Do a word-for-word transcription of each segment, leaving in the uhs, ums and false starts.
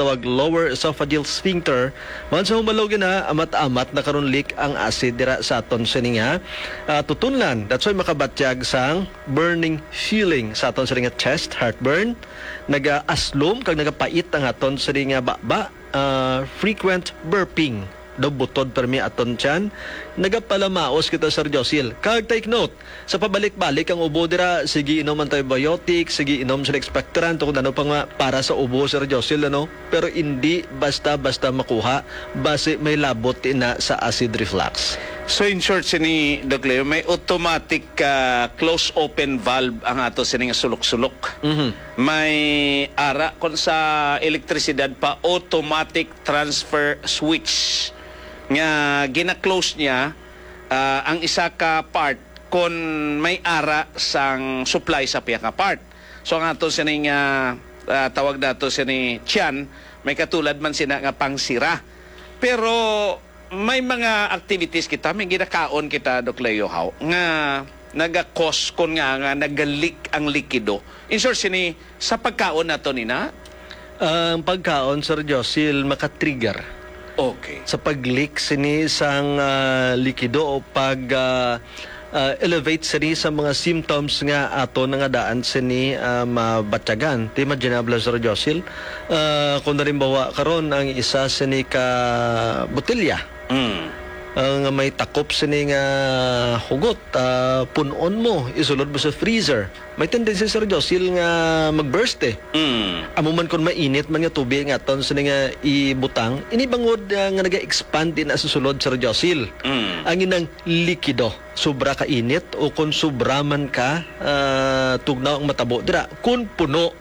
ginatawag lower esophageal sphincter. Man sa humalog na amat-amat na karon leak ang acid dira sa aton sini nga uh, tutunlan. That's why makabatyag sang burning feeling sa aton sini nga chest, heartburn, naga-aslom kag nagapait ang aton sini nga baba, uh, frequent burping. Do butod permi aton tiyan, nagapalamaos kita Sir Josil. Kag take note, sa pabalik-balik ang ubo dira, sige inom antibiotic, sige inom sa expectorant kung ano pa nga para sa ubo Sir Josil, ano? Pero hindi basta-basta makuha base may labot ina sa acid reflux. So in short sini Doc Leo, may automatic uh, close open valve ang ato sini nga sulok-sulok. Mhm. May ara kon sa elektrisidad pa automatic transfer switch nga gina-close niya uh, ang isa ka part kon may ara sang supply sa piya ka part. So ang ato sini nga uh, tawag nato sini tiyan, may katulad man sina nga pangsira. Pero may mga activities kita, may ginakaon kita, Doc Leo, how, nga naga-cause kon nga nga nagalik ang likido. In short, sini, sa pagkaon na to nina? Ang pagkaon Sir Josil maka-trigger Okay. sa pag-leak sini sang uh, likido o pag uh, uh, elevate sini sa mga symptoms nga ato nga daan sini uh, mabatyagan. Di imaginable Sir Josil. Uh, kung narimbawa karon ang isa sini ka botelya. Mm. Ang may takop sini nga hugot, uh, punon mo, isulod mo sa freezer. May tendency Sir Josil nga magburst eh. Mm. Amo man kung mainit man nga tubig nga aton sini nga ibutang, inibangod uh, nga naga-expand din sa sulod Sir Josil. Mm. Ang inang likido, sobra ka init o kung sobra man ka uh, tugnaw ang matabo dira. Kung puno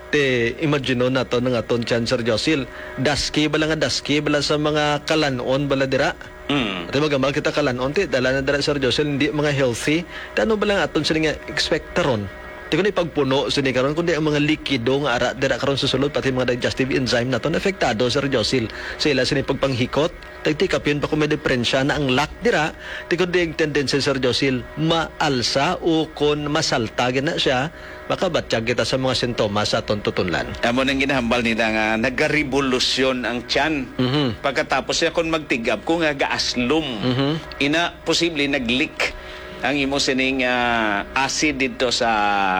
te imagine nato ng aton tiyan Sir Josil, daski bala nga daski bala sa mga kalanon bala dira. Mm. At magamal kita kalanon ti dala na dira Sir Josil hindi mga healthy. Tano bala nga aton sini nga expectorant. Di ko na ipagpuno sini karon kundi ang mga likido nga ara dira karon sa sulod pati mga digestive enzyme naton apektado Sir Josil. Sila sini pagpanghikot, tagtikapin pa kung may diferensya na ang lack dira, di ko di ang tendency Sir Josil maalsa o kung masalta na siya, makabatyag kita sa mga sintomas sa aton tutunlan. Amo nang ginahambal nila nga nagarevolusyon ang tiyan. Mhm. Pagkatapos siya kung magtigab kung nga gaaslom. Mhm. Ina posible nag-leak ang imo sining uh, acid dito sa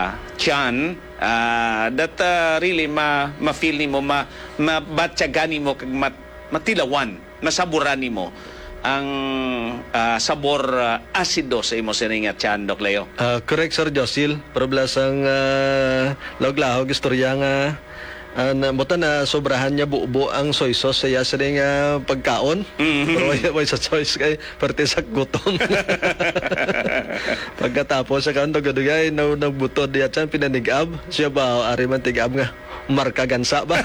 tiyan, uh, that uh, really ma ma-feel nimo, ma mabatyagan nimo kag mat, matilawan, masaburan nimo ang uh, sabor uh, asido sa imo sining tiyan, Doc Leo. Uh, correct Sir Josil, pero blasang uh, lawag-lawag istorya nga uh, na buta na sobrahan niya buo-buo ang soy sauce sa sa uh, pagkaon. Mm-hmm. Pero way, way sa choice kay parte sa gutom. Pagkatapos sa kanto gadugay na nagbutod diya chan pinanigab siya ba ari man tigab nga marka gansa ba.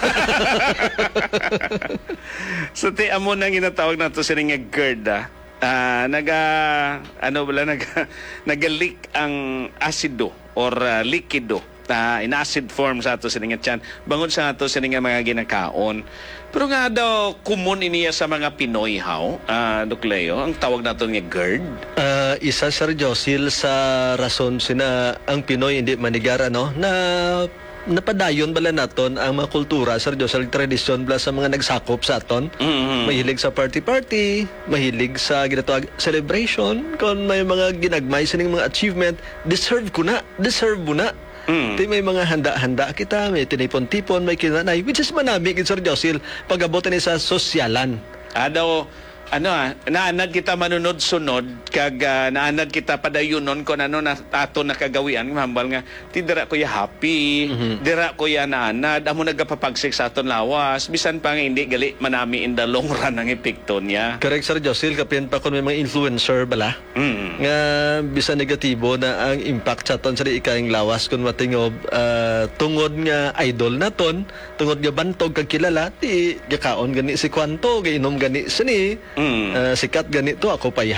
So ti amo nang ginatawag nato sining nga GERD, ah. Uh, naga ano bala naga naga-leak ang asido or uh, likido uh, in acid form sa ato sining tiyan bangod sa ato sining mga ginakaon. Pero nga daw common iniya sa mga Pinoy how, uh, Doc Leo, ang tawag nato nga GERD. Uh, isa Sir Josil sa rason sina ang Pinoy hindi manigara no na napadayon bala naton ang mga kultura Sir Josil, tradisyon bala sa mga nagsakop sa aton. Mm-hmm. Mahilig sa party-party, mahilig sa ginatawag celebration, kung may mga ginagmay sining mga achievement, deserve ko na, deserve mo na. Mm. May mga handa-handa kita, may tinipon-tipon, may kinanay, which is manami, Sir Josil, pag-abutan ni sa sosyalan. Adaw, ano ah, naanad kita manunod-sunod, kag uh, naanad kita padayunon kung ano na ato nakagawian, mahambal nga, ti dira ko ya happy, mm-hmm. dira ko ya naanad, amo nagapapagsik sa aton lawas, bisan pa nga hindi gali manami in the long run ang epekto niya. Correct Sir Josil, kapiyan pa kung may mga influencer bala, mm. nga bisan negatibo na ang impact sa aton sa ikaing lawas kung matingob, uh, tungod nga idol naton, tungod nga bantog kag kilala, ti gakaon gani si Kwanto, gainom gani sini, Mm. Uh, sikat ganito ako payhan.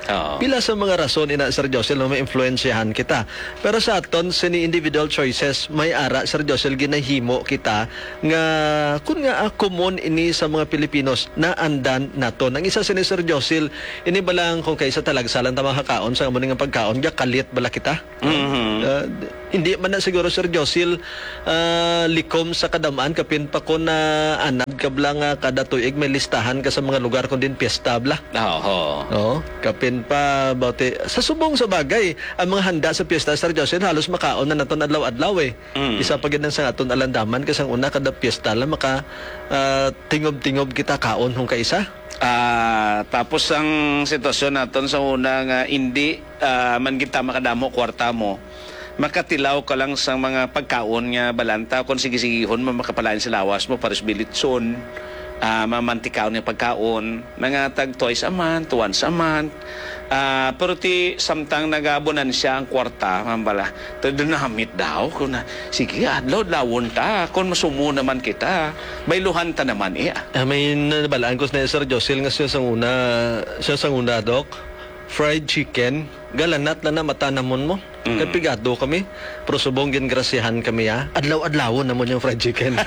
Oo. Pila sa mga rason ina Sir Josel na ma-influensyahan kita. Pero sa aton sa ni individual choices may ara Sir Josel ginahimo kita nga kun nga ah, common ini sa mga Pilipinos na andan naton. Ang isa sa ni Sir Josel ini balang kung kaysa talagsalan ta makakaon sa amo nga pagkaon ga kalit bala kita. Mhm. Uh, hindi man na siguro Sir Josil uh, likom sa kadamaan kapin pa ko na anad kabla nga kada tuig may listahan ka sa mga lugar kung din piyesta bla. Oo. Oh, kapin pa bauti sa subong sa bagay ang mga handa sa piyesta Sir Josil halos makaon na naton adlaw-adlaw eh. Mm. Isa pa gid nang sa aton alandaman kasang una kada piyesta la maka uh, tingob-tingob kita kaon hung kaisa. Ah, tapos ang sitwasyon naton sa una nga hindi ah, man kita makadamo kwarta mo. Makatilaw ka lang sa mga pagkaon nga balanta kung sige-sigihon mo makapalain sa lawas mo pares bilitson, ah, mamantikaw ng pagkaon, mga tag twice a month, once a month. Ah, pero ti samtang nagabunan siya ang kwarta, mambala. Todo namit daw kun na sige adlaw lawon ta kun masumo naman kita. Bayluhan ta naman eh. I mean, nabalaan ko sa Sir Josil nga siya sa una, siya sa una, Doc. Fried chicken, galanat na na matanamon mo. Mm. Kapigado kami. Pero subong gingrasihan kami ha. Adlaw-adlaw naman yung fried chicken.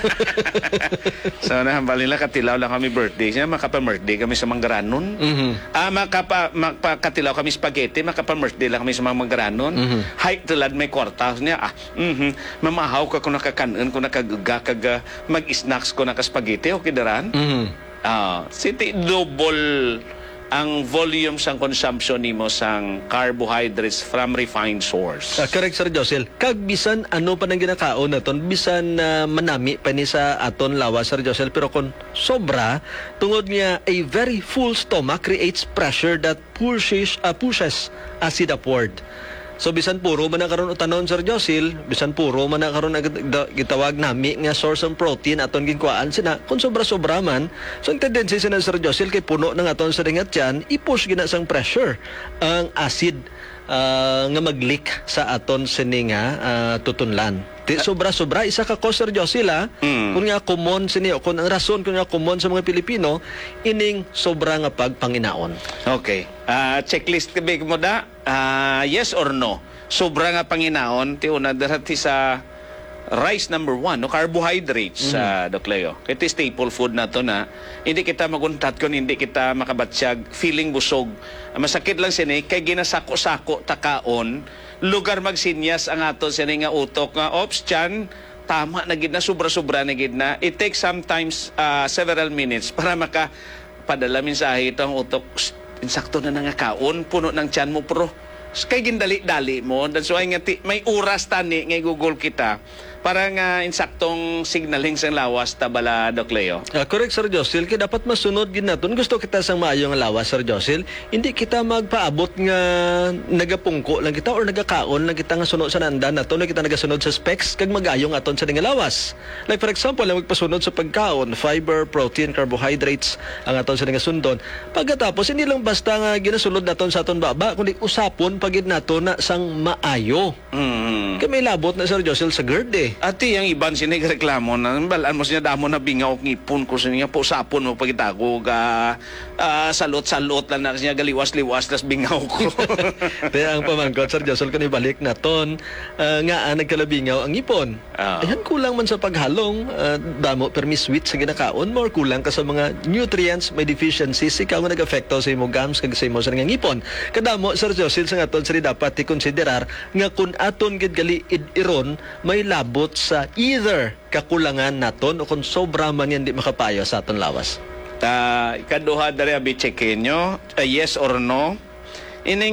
So nahambal nila katilaw lang kami birthday siya, makapa-birthday kami sa Manggaranon. Mhm. Ah, makapa, makakatilaw kami spaghetti, makapa-birthday lang kami sa mga Manggaranon. Mhm. Hay, tulad may kwarta niya. Ah, mhm. Mamahaw ka kung nakakanon, kung nakagaga, kaga, mag-snacks ko naka-spaghetti, okay daran? Mhm. Ah, siti double ang volume sang consumption nimo sang carbohydrates from refined source. Ah, correct Sir Josil. Kag bisan ano pa nang ginakaon naton, bisan na manami pa ni sa aton lawas Sir Josil, pero kung sobra tungod niya a very full stomach creates pressure that pushes uh, pushes acid upward. So bisan puro man na karon utanon Sir Josil, bisan puro man na karon gitawag nami nga source ng protein aton ginkuan sina kung sobra-sobra man. So ang tendency sina Sir Josil kay puno ng aton sa ringat yan, i-push gina sang pressure ang acid uh, nga mag-leak sa aton sini nga uh, tutunlan. Di sobra-sobra isa ka ko Sir Josil ha. Mm. Kung nga common sini kung ang rason kung nga common sa mga Pilipino ining sobra nga pagpanginaon. Okay. Ah, checklist kabig mo da. Ah, yes or no? Sobra nga panginaon ti una darati sa rice number one, no carbohydrates sa mm. Doc Leo. Ito staple food na to na hindi kita maguntat kun hindi kita makabatsyag feeling busog. Masakit lang sini kay ginasako-sako takaon lugar magsinyas ang aton sini nga utok nga ops chan tama na gid na sobra-sobra na gid na. It takes sometimes uh, several minutes para maka padala mensahe ito ang utok. Insakto na nga kaon, puno ng tiyan mo pro. Kay gindali-dali mo. That's why nga ti, may oras tani nga Google kita para nga insaktong signaling sang lawas tabala Doc Leo. Uh, correct Sir Josil, kaya dapat masunod gid naton. Gusto kita sang maayo nga lawas Sir Josil, hindi kita magpaabot nga nagapungko lang kita or nagakaon lang kita nga sunod sa nandan naton, kita nagasunod sa specs kag magayong aton sa nga lawas. Like for example, lang magpasunod sa pagkaon, fiber, protein, carbohydrates ang aton sa nga sundon. Pagkatapos hindi lang basta nga ginasulod naton sa aton baba, kundi usapon pagid naton na sang maayo. Mm. Kaya may labot na Sir Josil sa GERD eh. Ati ang iban sinigreklamo na balaan mo siya damo na bingaw ngipon ko siya po sapon mo pagitago ga uh, salot-salot lang na siya galiwas-liwas tas bingaw ko. Kaya ang pamangkot Sir Josel kun ibalik naton uh, nga uh, nagkalabingaw ang ipon. Oh. Ayan kulang man sa paghalong uh, damo permi sweet sa ginakaon mo or kulang ka sa mga nutrients may deficiencies ikaw nga nag-afekto sa imong gums kag sa imong sa nga ngipon. Kadamo Sir Josel sa aton sila dapat i-konsiderar nga kun aton gid gali iron may labo sa either kakulangan naton o kung sobra man yan di makapayo sa aton lawas. Ta ikaduha dere abi checkin nyo uh, yes or no. Ining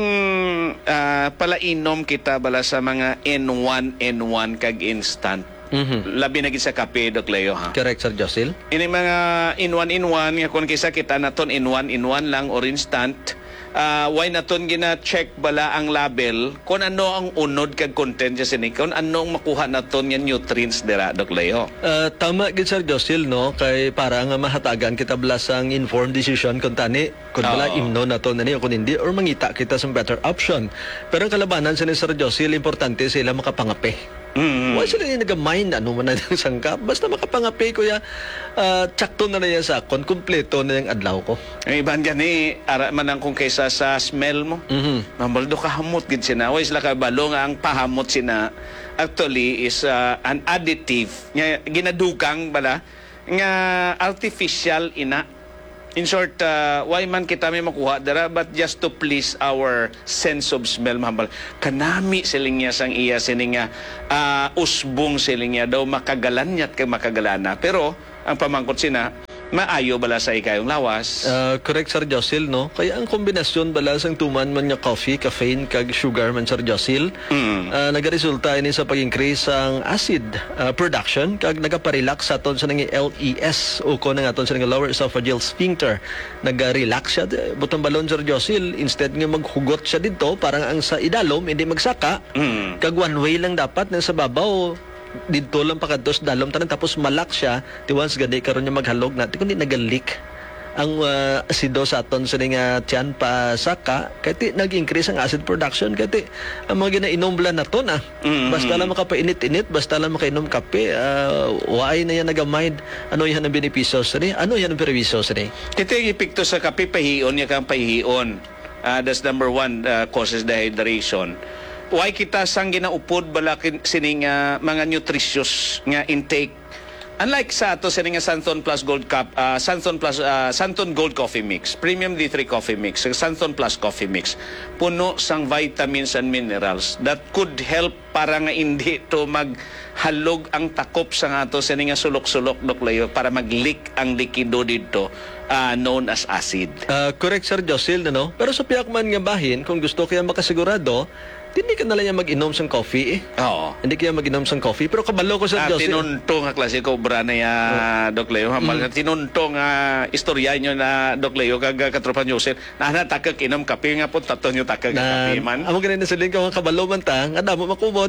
uh, palainom kita bala sa mga N one N one kag instant. Mhm. Labi na gid sa kape Doc Leo ha. Correct Sir Josil. Ining mga in one in one nga kun kisa kita naton in one in one lang or instant. Uh, why naton gina-check bala ang label kung ano ang unod kag content sa sini kung anong makuha naton nga nutrients dira Doc Leo. Uh, tama gid Sir Josil no kay para nga mahatagan kita blas ang informed decision kung tani kung bala Oo. imno nato nani o kung hindi or mangita kita sa better option. Pero ang kalabanan sa ni Sir Josil importante sila makapangape. Mm. Wala sila yung nag-mind ano man na yung sangkap. Basta makapangapi ko ya, uh, tsakto na na yan sa akon, kumpleto na yung adlaw ko. Ang iban gani, ara man ang kung kaysa sa smell mo. Mhm. Mamaldo ka hamot gid sina. Way sila kabalo nga ang pahamot sina actually is uh, an additive nga ginadukang bala nga artificial ina. In short, uh, why man kita may makuha dara but just to please our sense of smell mahambal. Kanami siling niya sang iya sining nga uh, usbong siling niya daw makagalan niya't kay makagalana. Pero ang pamangkot sina maayo bala sa ikayong lawas. Uh, correct, Sir Josil, no? Kaya ang kombinasyon bala sang tuman man nga coffee, caffeine, kag sugar man, Sir Josil, Mm. uh, nagaresulta ini sa pag-increase ang acid uh, production, kag nagaparelax sa aton sa nangi L E S o ko na aton sa nangi lower esophageal sphincter. Nag-relax siya. Butang balon, Sir Josil, instead nga maghugot siya dito, parang ang sa idalom, hindi magsaka, Mm. kag one way lang dapat na sa babaw, dito lang pakados dalom tanan tapos malak siya ti once gani karon niya maghalog na ti kundi nagalik ang uh, asido sa aton sa nga tiyan pa saka kay ti nag-increase ang acid production kay ti ang mga ginainom blan nato na Mm. basta lang makapainit-init basta lang makainom kape uh, waay na yan nagamind ano yan ang benepisyo sa ni ano yan ang perwisyo sa ni Ito yung epekto sa kape, pahiyon niya kang pahiyon. Uh, that's number one, uh, causes dehydration. Why kita sang ginaupod balakin sining uh, mga nutritious nga intake. Unlike sa ato sining nga Santon Plus Gold Cup, uh, Santon Plus uh, Santon Gold Coffee Mix, Premium D three Coffee Mix, Santon Plus Coffee Mix, puno sang vitamins and minerals that could help para nga hindi to maghalog ang takop sa ato sining nga sulok-sulok doklayo para mag-leak ang likido dito uh, known as acid. Uh, correct, Sir Josil, no? Pero sa piyak man nga bahin, kung gusto kaya makasigurado, hindi ka na lang yan mag-inom sang coffee eh. Oo. Hindi kaya mag-inom sang coffee. Pero kabalo ko, Sir Ah, Josil. tinunto nga klase ko bra na ya Doc Leo hamal mm. tinunto nga istorya nyo na Doc Leo kag katropa nyo sir na natakag inom kape nga po tato nyo takag Na, kape man. amo ganun na siling ka mga kabalo man ta, nga damo makumod.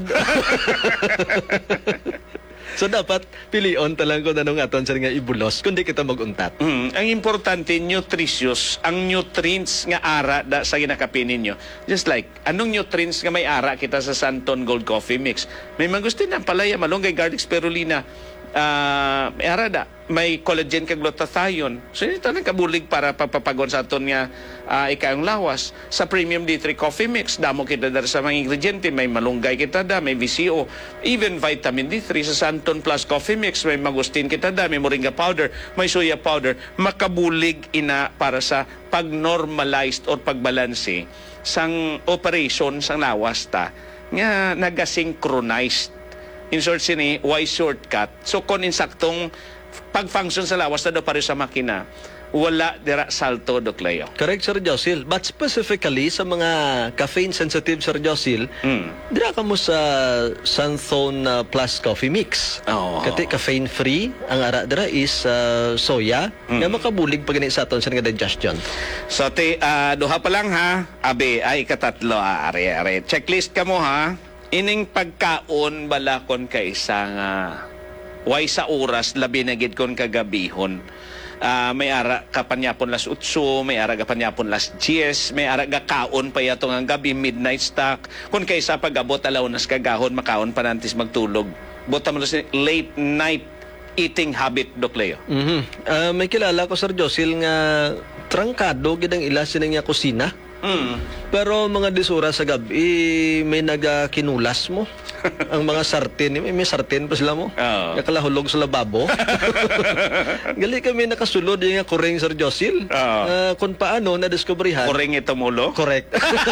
So dapat pilion talang ko nanong aton sa nga ibulos kundi kita maguntat. Mm, ang importante nutritious ang nutrients nga ara da sa ginakape ninyo. Just like anong nutrients nga may ara kita sa Santon Gold Coffee Mix. May mangustin na palaya malunggay garlic spirulina. Uh, may ara da may collagen kag glutathione. So ito nang kabulig para papapagon sa aton nga uh, ikayong lawas. Sa Premium D three Coffee Mix damo kita dar sa mga ingrediente, may malunggay kita da, may V C O, even vitamin D three. Sa Santon Plus Coffee Mix may magustin kita da, may moringa powder, may soya powder. Makabulig ina para sa pag-normalized or pagbalanse sang operation sang lawas ta nga naga-synchronized. In short, sini, why shortcut? So, kung insaktong pag-function sa lawas na do pare sa makina, wala dira salto, Doc Leo. Correct, Sir Josil. But specifically sa mga caffeine-sensitive, Sir Josil, Mm. dira ka mo sa Santon uh, Plus Coffee Mix. Oo. Kati caffeine-free, ang ara dira is uh, soya, Mm. nga makabulig pag sa aton sa nga digestion. So, te, ah, duha pa lang ha. Abe, ay katatlo. Ah, are, are. Checklist ka mo ha. Ining pagkaon balakon ka isang uh, way sa oras labi na gid kon kagabihon. Uh, may ara kapanyapon las utso, may ara kapanyapon las diez, may ara gakaon pa yatong ang gabi midnight snack. Kun kaysa pag-abot alaw nas kagahon makaon pa nantis magtulog. Bota mo si late night eating habit, Doc Leo. Mhm. Ah, may kilala ko, Sir Josil, nga trangkado gid ang ila sining nga kusina. Mm. Pero mga disura sa gabi, may nagakinulas mo. Ang mga sartin, may, may sartin pa sila mo. Oo. Nakalahulog sa lababo. Gali kami nakasulod yung nga kuring, Sir Josil. Oo. Ah, kung paano, na-discoveryhan. Kuring ito mulo. Correct.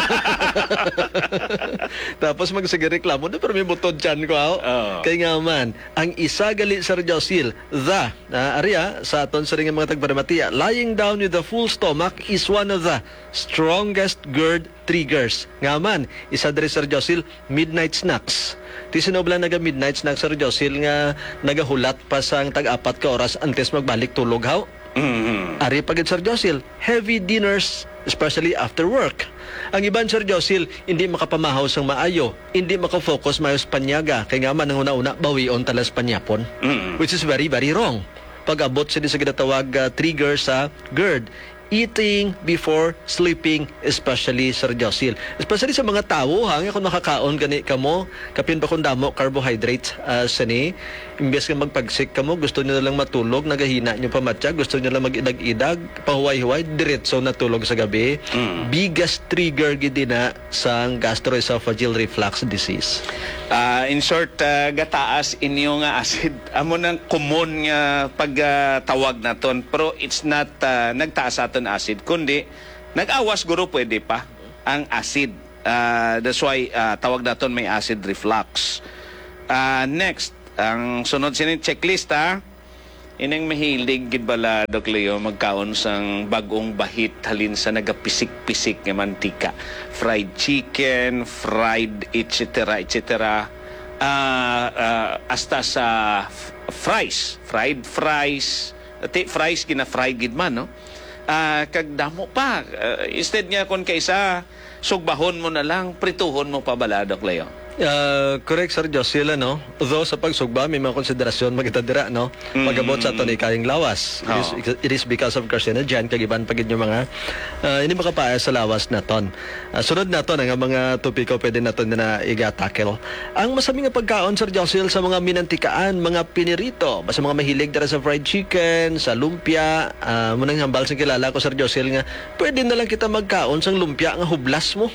Tapos magsige reklamo, pero may butod dyan ko. Oo. Kaya nga man, ang isa gali, Sir Josil, the, uh, Arya, sa aton sa ring mga tagparamatiya, lying down with a full stomach is one of the strongest GERD triggers. Nga man, isa diri, Sir Josil, midnight snacks. Ti sinobla naga midnight snacks, Sir Josil, nga nagahulat pa sang tag-apat ka oras antes magbalik tulog, haw? Mm. Ari pagid, Sir Josil, heavy dinners, especially after work. Ang iban, Sir Josil, hindi makapamahaw sang maayo, hindi makafocus mayo sa panyaga, kaya nga man ang una-una, bawion talas panyapon. Mm. Which is very, very wrong. Pag-abot sila sa ginatawag uh, trigger sa GERD, eating before sleeping, especially Sir Josil. Especially sa mga tao, ha, nga kung nakakaon gani ka mo, kapin pa kung damo, carbohydrates uh, sani, imbes ka magpagsik ka mo, gusto nyo lang matulog, nagahina nyo pa matya, gusto nyo lang mag-idag-idag, pahuway-huway, diretso natulog sa gabi. Mm. Biggest trigger gidi na sa gastroesophageal reflux disease. Ah, in short, uh, gataas inyo nga acid. Amo nang common nga pagtawag naton, pero it's not uh, nagtaas aton acid, kundi nag-awas guro pwede pa ang acid. Uh, that's why uh, tawag naton may acid reflux. Uh, next, ang sunod sining checklist ha. Inang mahilig gid bala Doc Leo magkaon sang bagong bahit halin sa nagapisik-pisik nga mantika. Fried chicken, fried et cetera et cetera. Ah, uh, hasta sa f- fries, fried fries, ati fries gina fried gid man no. Ah, kag damo pa. Uh, instead nga kon kaysa sugbahon mo na lang, prituhon mo pa bala Doc Leo. Uh, correct, Sir Josil, no? Though sa pagsugba, may mga konsiderasyon magitadira, no? Pag-abot sa ito ni kayang lawas. It, is, it is because of carcinogen, kagiban pagid yung mga uh, hindi makapaaya sa lawas na ton. Uh, sunod na ton, ang mga topiko pwede na ton na iga-tackle. Ang masaming nga pagkaon, Sir Josil, sa mga minantikaan, mga pinirito, basta mga mahilig dara sa fried chicken, sa lumpia, uh, munang hambal sa kilala ko, Sir Josil, nga pwede na lang kita magkaon sa lumpia nga hublas mo.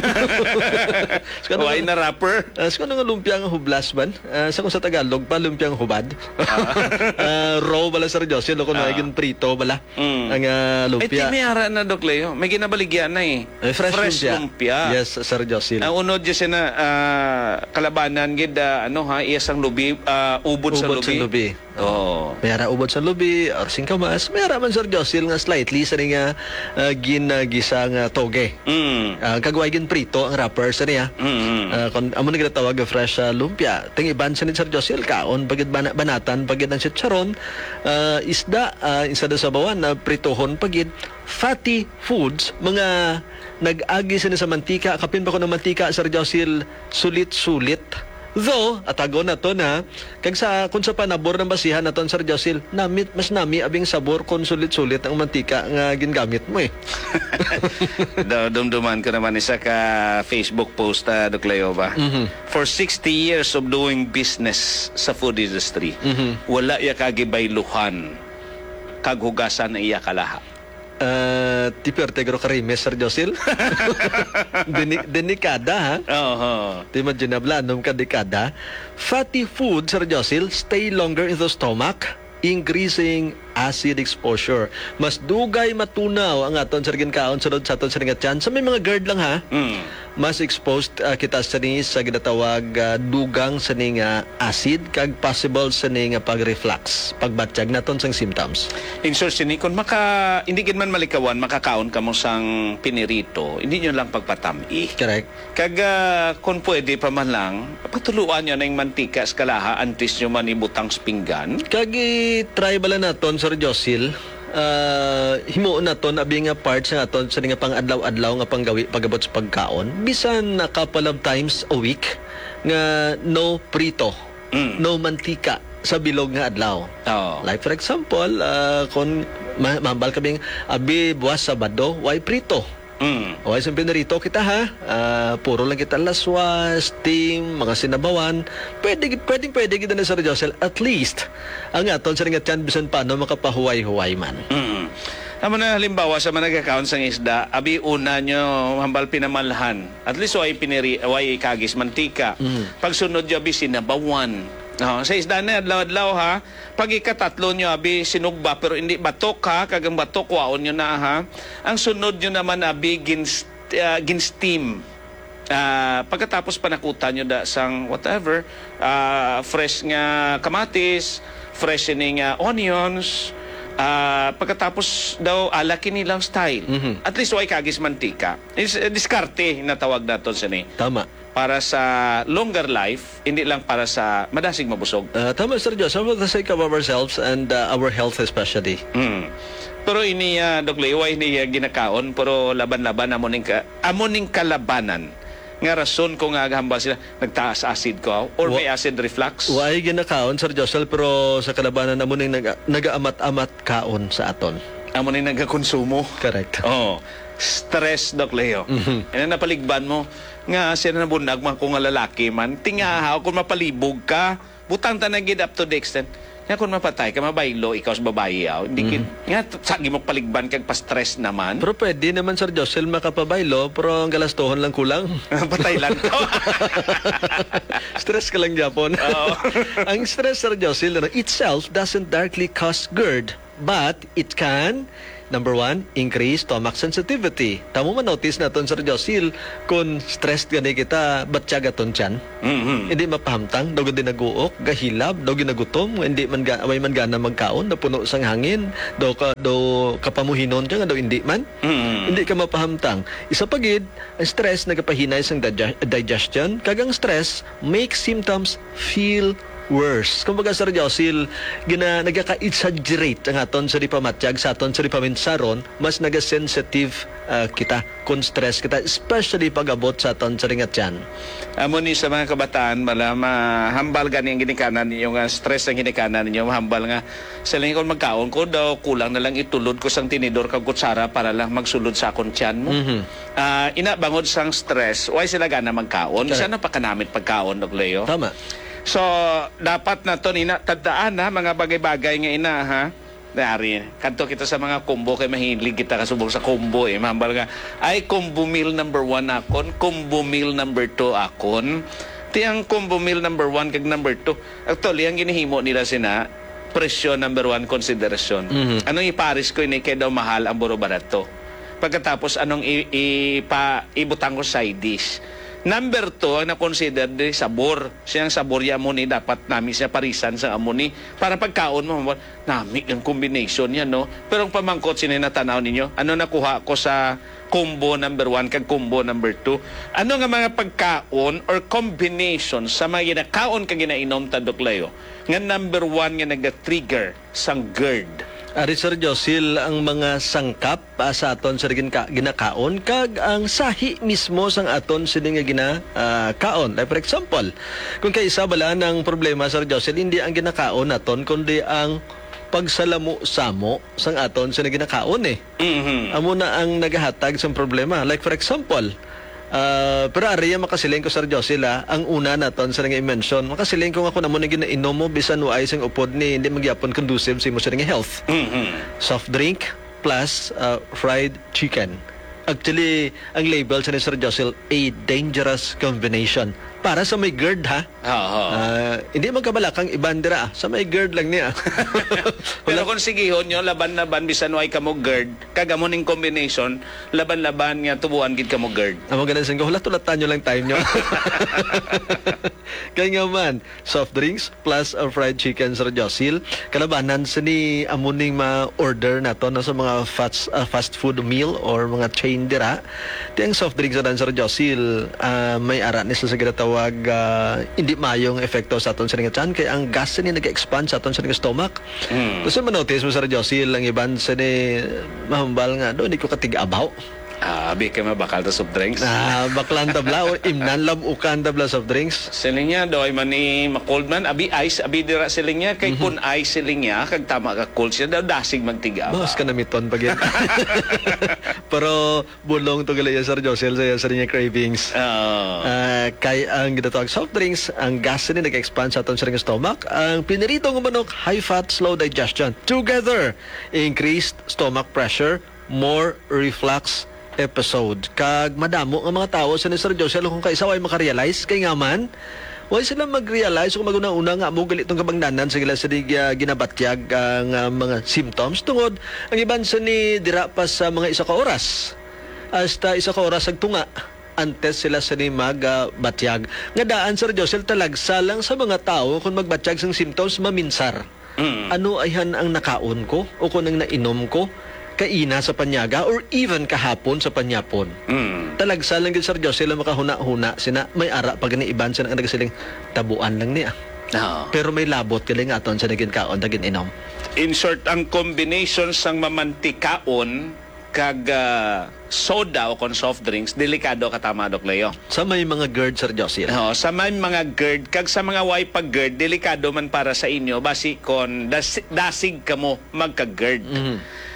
Why na rapper? Uh, sa nga lumpia nga hublas man. Uh, sa kung sa Tagalog pa, lumpia nga hubad. uh, raw bala Sir Josil, kung uh, naging prito bala. Mm. Ang uh, lumpia. Eh, timiyara na, Doc Leo. May ginabaligyan na eh. Eh, fresh, fresh lumpia. lumpia. Yes, Sir Josil. Ang unod dyan siya na uh, kalabanan, gid, uh, ano ha, iyas ang lubi, uh, ubod, sa ubod lubi. sa lubi. Oh. Mayara ubod sa lubi, or singkamas. Mayara man Sir Josil nga slightly sa nga uh, ginagisang uh, toge. Mm. Uh, kagway gin prito ang wrapper sa niya. Mm. Uh, kung amo na ginatawag nga fresh uh, lumpia. Ting iban sa ni Sir Josil kaon pagid bana, banatan pagid ang chicharon, uh, isda uh, isa sa bawan na uh, pritohon pagid fatty foods, mga nag-agi sa ni sa mantika, kapin ba ko ng mantika Sir Josil, sulit-sulit. Though, atago na to na, kag sa, kung sa panabor ng basihan na to, Sir Josil, namit, mas nami abing sabor kung sulit-sulit ang mantika nga gingamit mo eh. Da, dumduman ko naman isa ka Facebook post, uh, Doc Leo ba? Mm-hmm. For sixty years of doing business sa food industry, Mm-hmm. wala iya kagibayluhan, kaghugasan na iya kalaha. Uh, Tiper tegro karime, Sir Josil. Deni, denikada, ha? Oo. Di man ginablanom ka dekada. Fatty food, Sir Josil, stay longer in the stomach, increasing acid exposure. Mas dugay matunaw ang aton sa ginkaon sunod sa aton sa ringatyan. Sa may mga GERD lang ha, Mm. mas exposed uh, kita sa ni sa ginatawag uh, dugang sa ni nga acid kag possible sa ni nga pag-reflux, pagbatsyag naton sang symptoms. In short, sini, kung maka, hindi gid man malikawan, makakaon ka mo sang pinirito, hindi nyo lang pagpatami. Correct. Kag uh, kung pwede pa man lang, patuluan nyo na yung mantika sa kalaha antes nyo man ibutang sa pinggan. Kag i-try bala naton, Sir Josil, uh, himuon naton abi nga parts nga aton sa nga pang-adlaw-adlaw nga panggawi pagabot sa pagkaon. Bisan na couple of times a week nga no prito, Mm. no mantika sa bilog nga adlaw. Oo. Like for example, uh, kung ma- mambal kaming abi buwas Sabado, why prito? Mm. O ay pinarito kita ha. Uh, puro lang kita laswa, steam, mga sinabawan. Pwede pwedeng pwede kita na Sir Josil, at least ang aton sa ringatyan bisan paano makapahuway-huway man. Mm. Amo na halimbawa sa mga nag-account sang isda, abi una nyo hambal pinamalhan. At least way piniri, way kagis mantika. Mm. Pagsunod nyo abi sinabawan. No, sa isda na adlaw-adlaw ha. Pag ikatatlo nyo abi sinugba pero hindi batok ha, kagang batok waon nyo na ha. Ang sunod nyo naman abi gin uh, gin steam. Uh, pagkatapos panakutan nyo da sang whatever, uh, fresh nga kamatis, fresh ini nga onions, uh, pagkatapos daw alaki nilang style. Mhm. At least way kagis mantika. Is uh, diskarte na tawag naton sa ni. Tama. Para sa longer life, hindi lang para sa madasig mabusog. Uh, tama Sir Josil, for the sake of ourselves and uh, our health especially. Mm. Pero ini uh, Doc Leo, ini uh, ginakaon, pero laban-laban amoning ka, amoning kalabanan. Nga rason ko nga hambal sila nagtaas acid ko or may acid reflux. Why ginakaon Sir Josil, pero sa kalabanan na mo ning naga, nagaamat-amat kaon sa aton. amo ni nagakonsumo. Correct. Oh, stress, Doc Leo. Mhm. Yan ang napaligban mo. Nga, siya na bundag man kung nga lalaki man. Tingahaw, kung mapalibog ka, butang ta na gid up to the extent. Nga, kung mapatay ka, mabaylo, ikaw sa babae, yaw. Hindi kid, nga, sagi mo paligban kag pa-stress naman. Pero pwede naman, Sir Josel, makapabaylo, pero ang galastohan lang kulang. Patay lang to. Stress ka lang, Japon. Oo. Ang stress, Sir Josel, ano, itself doesn't directly cause GERD, but it can, number one, increase stomach sensitivity. Tamo man notice naton, Sir Josel, kung stressed gani kita, batyaga ton tiyan. Mhm. Hindi mapahamtang, daw gid naguok, gahilab, daw ginagutom, hindi man ga, away man gana magkaon, napuno sang hangin, daw ka daw kapamuhinon ka nga daw hindi man. Mhm. Hindi ka mapahamtang. Isa pa gid, ang stress nagapahinay sang dig- digestion, kagang stress makes symptoms feel worse. Kumbaga, Sir Josel, gina nagaka-exaggerate ang aton sa pamatyag sa aton sa paminsaron, mas naga-sensitive ah, kita kung stress kita, especially pag-abot sa aton sa ringatyan. Amo ni sa mga kabataan, mala mahambal gani ang ginikanan ninyo nga stress ang ginikanan ninyo, mahambal nga sa lang kung magkaon ko daw kulang na lang itulod ko sang tinidor kag kutsara para lang magsulod sa akong tiyan mo. Mhm. Ah, ina bangod sang stress, why sila gana magkaon? Correct. Sana pa kanamit pagkaon, Doc Leo. Tama. So, dapat na to ina tandaan ha, mga bagay-bagay nga ina ha. Dari, kanto kita sa mga combo kay mahilig kita kasubok sa combo eh. Mahambal nga, ay combo meal number one akon, combo meal number two akon. Tiyang combo meal number one kag number two. Actually, ang ginihimo nila sina, presyo number one consideration. Mhm. Anong iparis ko ini kay daw mahal ang buro barato. Pagkatapos anong i, i- pa, ibutang ko side dish. Number two, ang na-consider di sabor. Siyang sabor ya mo ni dapat nami siya parisan sa amo ni. Para pagkaon mo, nami ang combination yan, no? Pero ang pamangkot, sininatanaw ninyo, ano nakuha ko sa combo number one kag combo number two? Ano nga mga pagkaon or combination sa mga ginakaon kag ginainom ta, Doc Leo? Nga number one nga nag-trigger sang GERD. Ari, Sir Josel, ang mga sangkap ah, sa aton sa gina- ginakaon kag ang sahi mismo sang aton sa nga ginakaon. Like for example, kung kay isa bala ng problema, Sir Josel, hindi ang ginakaon naton kundi ang pagsalamo-samo sang aton sa ginakaon eh. Mhm. Amo na ang nagahatag sa problema. Like for example, uh, pero ariya makasiling ko, Sir Josel, ah, ang una naton sa nga i-mention, makasiling ko nga kung amo na ginainom mo bisan waay sang upod ni hindi magyapon conducive sa imo sa nga health. Mhm. Soft drink plus uh, fried chicken. Actually, ang label sa ni Sir Josel, a dangerous combination. Para sa may GERD, ha? Oo. Ah, hindi magkabalakang ibandira. Ah. Sa may GERD lang niya. Pero kung sigihon nyo, laban-laban, bisan way ka mo GERD, kagamo ning combination, laban-laban nga tubuan gid ka mo GERD. Amo ganun sing hulat-hulatan nyo lang time nyo. Kaya nga man, soft drinks plus uh, fried chicken, Sir Josel. Kalabanan sa ni amuning ma-order na to no, sa mga fast, uh, fast food meal or mga chain dira. Tiyang soft drinks na Sir Josel, uh, may ara ni sa ginatawag uh, hindi mayong epekto sa aton sa nga tiyan kaya ang gas ni nag-expand sa aton sa nga stomach. Mm. Gusto mo notice mo, Sir Josel, ang iban sa ni mahambal nga do, hindi ko katig-abaw. Ah, abi ka mabakal ta soft drinks. Ah, baklan tabla o imnan labukan tabla soft drinks. Siling niya, doy man ni ma-cold man, abi ice, abi dira siling niya, kay kun ice siling niya, kag tama ka cold siya, daw dasig magtiga. Bawas ka na miton pag yan. Pero bulong to galaya, Sir Josel, sa sa niya cravings. Oo. Ah, kay ang ginatawag soft drinks, ang gas ni nag-expand sa aton sa stomach. Ang piniritong manok, high fat, slow digestion. Together, increased stomach pressure, more reflux episode. Kag madamo ang mga tao sa ni Sir Josel kung kaisa ay makarealize kay nga man why sila mag-realize kung maguna-una nga mo galitong kabangdanan sa gila sa di uh, ginabatyag ang uh, mga symptoms tungod ang iban sa ni dira pa sa mga isa ka oras hasta isa ka oras ag tunga antes sila sa ni magbatyag. Nga daan, Sir Josel, talagsa lang sa mga tao kung magbatyag sang symptoms maminsar. Mm. Ano ayhan ang nakaon ko o kung ang nainom ko kaina sa panyaga or even kahapon sa panyapon. Mm. Talagsa lang gid, Sir Josel, makahuna-huna sina may ara pag ni iban sila ang nagasiling tabuan lang niya. Oo. Pero may labot kili nga aton sa naging kaon naging inom. In short, ang combination sang mamantikaon kag ah, soda o kon soft drinks, delikado katama, Doc Leo. Sa may mga GERD, Sir Josel. Oo, sa may mga GERD, kag sa mga way pag GERD, delikado man para sa inyo, basi kon das, dasig ka mo magka-GERD. Mhm.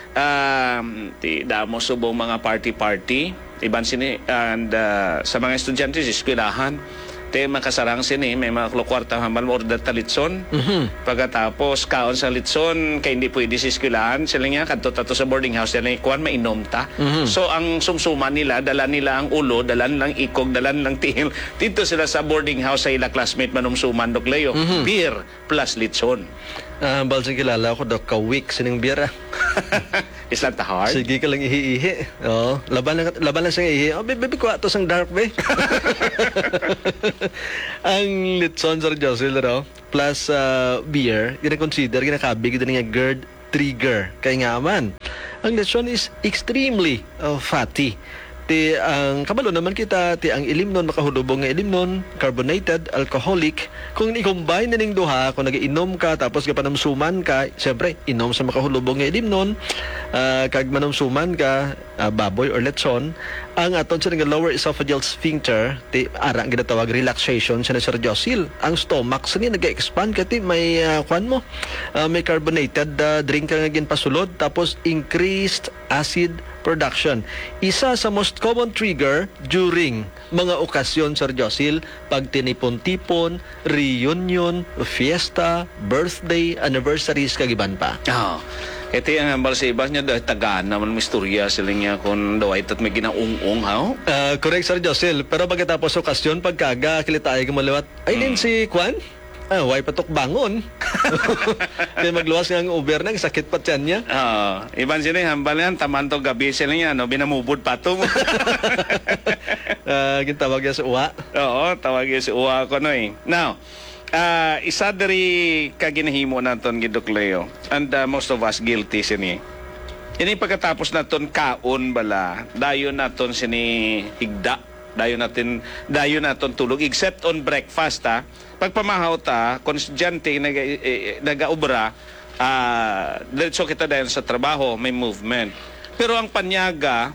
um, ti damo subong mga party-party, iban sini, and uh, sa mga estudyante sa eskwelahan, te makasarang sini, may mga kwarta hambal mo order talitson. Mhm. Pagkatapos, kaon sa litson, kay hindi pwede sa eskwelahan, sila nga, kadto tato sa boarding house, sila kuan mainom ta. Mhm. So, ang sumsuman nila, dala nila ang ulo, dala nilang ikog, dala nilang tihil. Dito sila sa boarding house sa ila classmate manumsuman, Dok Leo. Beer plus litson. Ah, hambal sa kilala ko daw ka-week sining biyara. Is that hard? Sige ka lang ihi-ihi. Oo, laban lang laban lang sa ihi. Oh, baby ko ato sang dark be. Ang litson Sir Jocelyn raw plus uh, beer, gina-consider ginakabig gid nga GERD trigger kay nga man. Ang litson is extremely uh, fatty. Ti ang kabalo naman kita ti ang ilimnon makahudubong nga ilimnon carbonated alcoholic kung i-combine na ning duha kung nagiinom ka tapos gapanamsuman ka syempre inom sa makahudubong nga ilimnon uh, kag manamsuman ka uh, baboy or lechon ang aton sa nga lower esophageal sphincter ti ara ang ginatawag relaxation sa Sir Josil ang stomach sa ni nag-expand kati may uh, kwan mo uh, may carbonated uh, drink ka nga ginpasulod tapos increased acid production. Isa sa most common trigger during mga okasyon, Sir Josil, pag tinipon-tipon, reunion, fiesta, birthday, anniversaries, kagiban pa. Oo. Ito yung hambal sa iba niya, dahil tagaan naman may istorya sila niya kung daw ay tat may ginaung-ung, ha? Uh, correct, Sir Josil. Pero pagkatapos okasyon, pagkaga, kilita ay gumalawat, ay din si Kwan? Ah, way patok bangon. Kaya magluwas nga ang Uber nang sakit pa tiyan niya. Oo. Iban sila yung hambal yan, taman to gabi sila niya, no? Binamubod pa to. uh, Gintawag niya sa uwa. Oo, tawag yun si uwa ko, no eh. Now, uh, isa dari kaginahimo naton Gidok Leo, and uh, most of us guilty sini. Ini pagkatapos naton kaon bala, dayon naton sini higda, dayon natin dayon naton tulog except on breakfast ha. Pagpamahaw ta, kung estudyante naga, eh, nagaobra, ah, diretso kita dayon sa trabaho, may movement. Pero ang panyaga,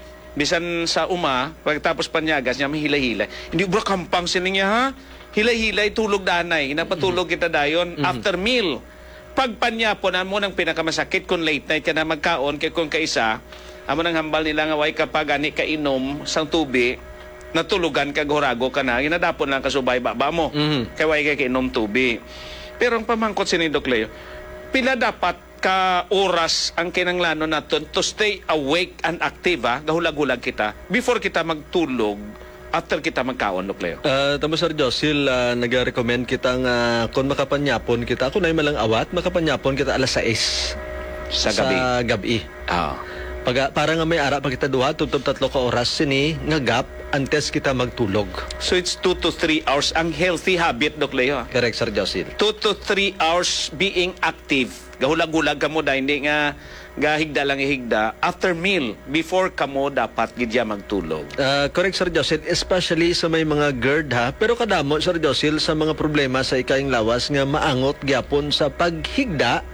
bisan sa uma, pagkatapos panyagas niya, may hilay-hilay. Hindi ba kampang sining niya, ha? Hilay-hilay, tulog danay. Napatulog kita dayon Mhm. after meal. Pag panyapon, mo nang pinakamasakit kung late night ka na magkaon, kay kung kaisa, amo nang hambal nila nga way kapag ani kainom sang tubi, natulugan ka, gorago ka na, ginadapon lang kasubay baba mo. Mhm. Kaya way ka kainom tubi. Pero ang pamangkot si ni Doc Leo, pila dapat ka oras ang kinanglano naton to stay awake and active, ha? Gahulag-hulag kita before kita magtulog after kita magkaon, Doc Leo. Uh, tamo Sir Josil, uh, nag-recommend kita nga kung makapanyapon kita, kung ay malang awat, makapanyapon kita alas sais Sa gabi. Sa gabi. Ah. Pag, para nga may ara pa kita duha, tutub tatlo ka oras sini nga gap antes kita magtulog. So it's two to three hours. Ang healthy habit, Doc Leo. Correct, Sir Josil. two to three hours being active. Gahulag-hulag ka mo dahil hindi nga gahigda lang ihigda. After meal, before ka mo dapat gidya magtulog. Uh, correct, Sir Josil, especially sa may mga GERD ha. Pero kadamo, Sir Josil, sa mga problema sa ikaing lawas nga maangot gyapon sa paghigda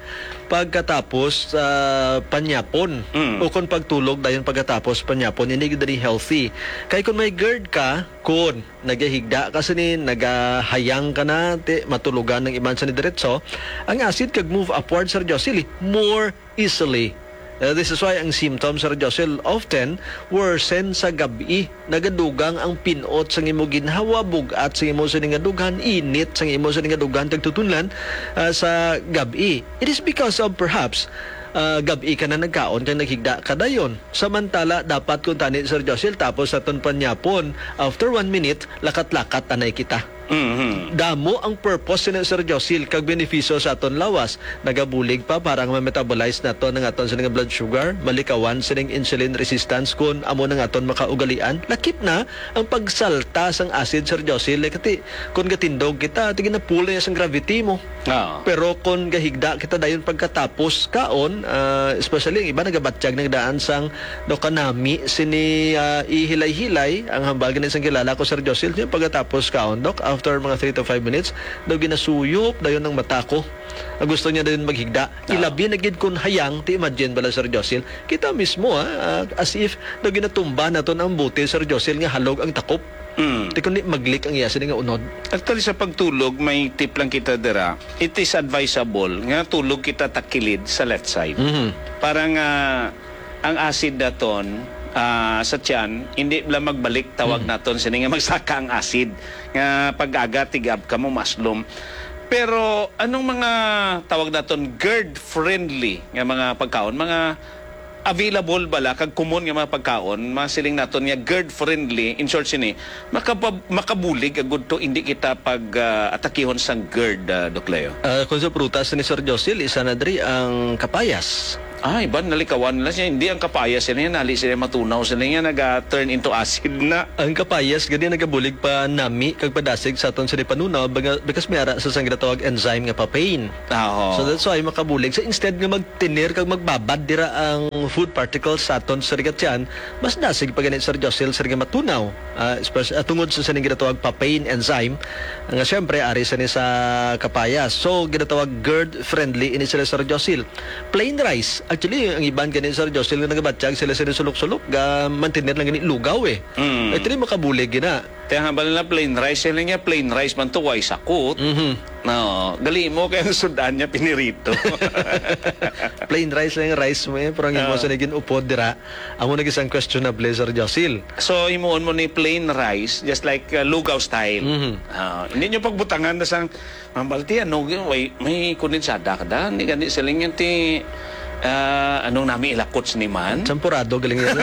pagkatapos sa uh, panyapon Mm. o kung pagtulog dayon pagkatapos panyapon hindi gid healthy kay kung may GERD ka kun nagahigda kasi ni nagahayang ka na te, matulugan ng iban sa ni diretso ang acid kag move upward Sir Josil more easily. Uh, this is why ang symptoms, Sir Josil, often worsen sa gabi. Nagadugang ang pinot sa imo ginhawa, bugat sa imo sa dughan, init sa imo sa dughan, tagtutunlan uh, sa gabi. It is because of perhaps uh, gabi ka na nagkaon kang naghigda ka dayon. Samantala, dapat kung tani, Sir Josil, tapos sa ton panyapon, after one minute, lakat-lakat tanay kita. Mhm. Damo ang purpose ni Sir Josil kag benepisyo sa aton lawas. Nagabulig pa para nga ma-metabolize nato ng aton sa nga blood sugar, malikawan sa nga insulin resistance kun amo ng aton makaugalian. Lakip na ang pagsalta sang acid Sir Josil kati kun gatindog kita tigin na pull na sang gravity mo. Ah. Pero kung gahigda kita dayon pagkatapos kaon, uh, especially ang iba nagabatsyag nagdaan sang do kanami sini uh, ihilay-hilay ang hambal ganin sang kilala ko Sir Josil yung pagkatapos kaon dok after mga three to five minutes daw ginasuyop dayon ng mata ko. Ang gusto niya dayon maghigda. Ilabi na gid kun hayang ti imagine bala Sir Josil. Kita mismo ha, uh, as if daw ginatumba naton ang butil Sir Josil nga halog ang takop. Mm. Di kundi mag-leak ang iya sini nga unod. Actually, sa pagtulog, may tip lang kita dira. It is advisable nga tulog kita takilid sa left side. Mhm. Parang ah, ang acid daton ah, sa tiyan, hindi lang magbalik tawag naton sini nga magsaka ang acid. Nga pag-aga, tigab ka mo, maslom. Pero anong mga tawag naton GERD-friendly nga mga pagkaon? Mga available bala kag common nga mga pagkaon, masiling naton nga GERD-friendly, in short sini, makabab, makabulig agud to hindi kita pag ah, atakihon sang GERD, uh, Doc Leo. Ah, kung sa prutas ni Sir Josil, isa na diri ang kapayas. Ay, ba nalikawan nila siya. Hindi ang kapayas sila yan. Nali sila matunaw sila yan. Nag-turn into acid na. Ang kapayas, gani nagabulig pa nami kag padasig sa aton sini panunaw baga- because may ara sa sang ginatawag enzyme nga papain. Oo. So that's why makabulig. So instead nga magtinir kag magbabad dira ang food particles sa aton sa rigatyan, mas dasig pa ganit Sir Josil sa nga matunaw. Uh, especially uh, tungod sa saning ginatawag papain enzyme nga syempre ari sa ni sa kapayas. So ginatawag GERD friendly ini sila Sir Josil. Plain rice. Actually, ang iban ganit Sir Josil nga nagabatsyag sila sa sulok-sulok ga mantinir lang ganit lugaw eh. Mm. Ito rin makabulig gina. Kaya hambal na plain rice. Sila nga plain rice man to. Why sakot? Mhm. No. Gali mo kaya ang sudan niya pinirito. Plain rice lang yung rice mo eh. Pero ang imo sa naging upod dira. Amo nag isang questionable Sir Josil. So, imuon mo ni plain rice just like uh, lugaw style. Mhm. Ah, hindi nyo pagbutangan na sang mambalti ano, may, may kondensada ka da. Hindi gani sila nga ti ah, anong nami ilakots ni man. Champurado galing yan.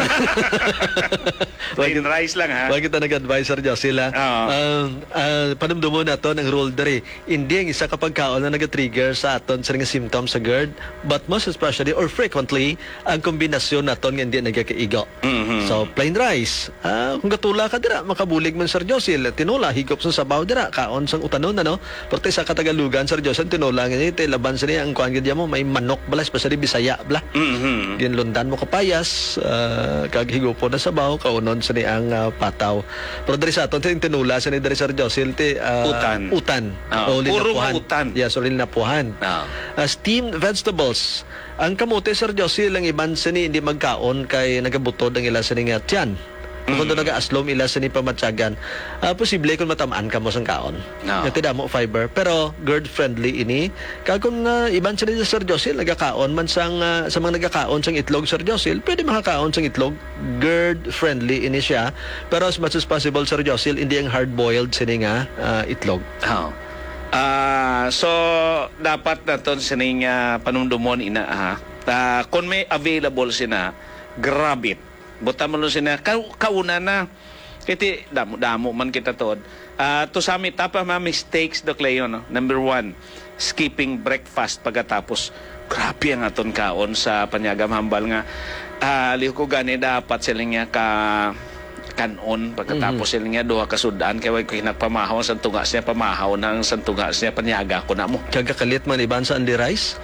Plain rice lang ha. Bakit kita nag-advise Sir Josil ha? Oo. Uh, uh, panumdumo na to ng rule dari. Hindi ang isa kapag kaon na nag-trigger sa aton sa nga symptoms sa GERD, but most especially or frequently ang kombinasyon naton nga hindi nagkakaigo. Mhm. So plain rice. Ah, kung katula ka dira makabulig man Sir Josil, tinula higop sa sabaw dira kaon sang utanon ano. Porque sa Katagalugan Sir Josil tinula nga ite laban sa niya ang kuan gid mo may manok bala especially Bisaya bala. Mhm. Ginlundan mo kapayas, uh, kag higupo na sabaw, kaunon sa ni ang ah, pataw. Pero dari sa aton tin tinula sa ni dari Sir Josil ti ah, Utan. Utan. Ah, O puro linapuhan. utan. Yes, o linapuhan. Ah. Uh, steamed vegetables. Ang kamote Sir Josil ang iban sa ni hindi magkaon kay nagabutod ang ila sa ni nga tiyan. Kung doon nag-aaslom ila sa ni pamatsagan, ah, posible kung matamaan ka mo sang kaon. No. Yung tidak mo fiber. Pero GERD-friendly ini. Kaya kung uh, iban sa ni Sir Josil, nagkakaon man sang, ah, sa mga nagkakaon sang itlog Sir Josil, pwede makakaon sang itlog. GERD-friendly ini siya. Pero as much as possible Sir Josil, hindi ang hard-boiled sini nga ah, itlog. Oh. Ah, so dapat naton sining uh, panumdumon ina ha. Ah, kung may available sina, grab it. Buta mo nun sina ka, kauna na. Kiti damo damo man kita tod. Ah, to sami tapa ma mistakes Doc Leo no. Number one, skipping breakfast pagkatapos. Grabe ang aton kaon sa panyagam hambal nga. Ah, liho ko gani dapat sila nga ka kanon pagkatapos mm-hmm. sila nga duha ka sudan kay way ko hinagpamahaw ang santungas niya pamahaw ng santungas niya panyaga ko na mo. Kagakalit man iban sa Andy Rice.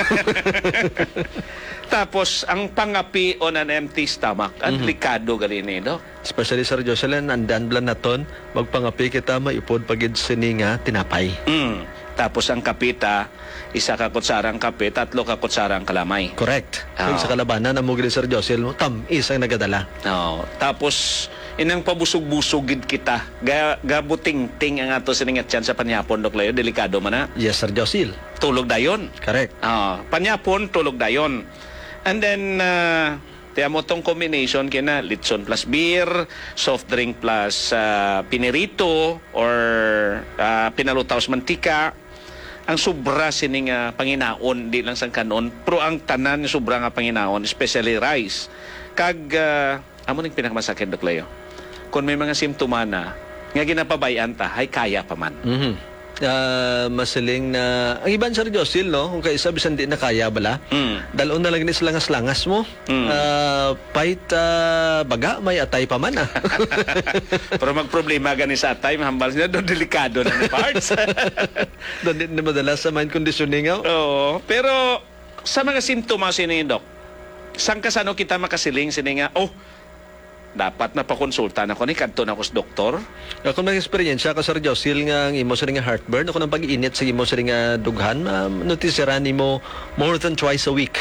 Tapos ang pangapi on an empty stomach, ang delikado gali ni do. Especially Sir Jocelyn, andan blan naton, magpangapi kita maipod pagid sini nga tinapay. Mm. Tapos ang kapita, isa ka kutsarang kape, tatlo ka kutsarang kalamay. Correct. Oo. Kung sa kalabanan na mo gid Sir Jocelyn, tam isang nagadala. No. Tapos inang pabusog-busogid kita. Ga, gabuting-ting ang ato siningat yan sa panyapon Doc Leo, delikado man na. Yes, Sir Jocelyn. Tulog dayon. Correct. Ah, panyapon tulog dayon. And then uh, tiyan mo tong combination kina litson plus beer, soft drink plus uh, pinirito or uh, pinalutaos mantika. Ang sobra sining uh, panginaon di lang sang kanon, pero ang tanan sobra nga panginaon, especially rice. Kag uh, amo ning pinakamasakit Doc Leo. Kung may mga simptoma na nga ginapabayan ta, hay kaya pa man. Mhm. Uh, masiling na ang iban Sir Jocelyn no kung kaisa bisan di na kaya bala Mm. dalon na lang ni langas-langas mo Mm. uh, pait uh, baga may atay pa man ah. Pero magproblema gani sa atay, mahambal sila do delikado na ng parts. Doon din na madalas sa mind conditioning oh. Oo, pero sa mga simptomas sini Doc, sang kasano kita makasiling sini nga, oh, dapat napakonsulta na ko ni kadto na ko sa doktor. Ako nang experience ako Sir Jocelyn nga ang imo sa nga heartburn ako nang pag-init sa imo sa nga dughan ma notisera nimo more than twice a week.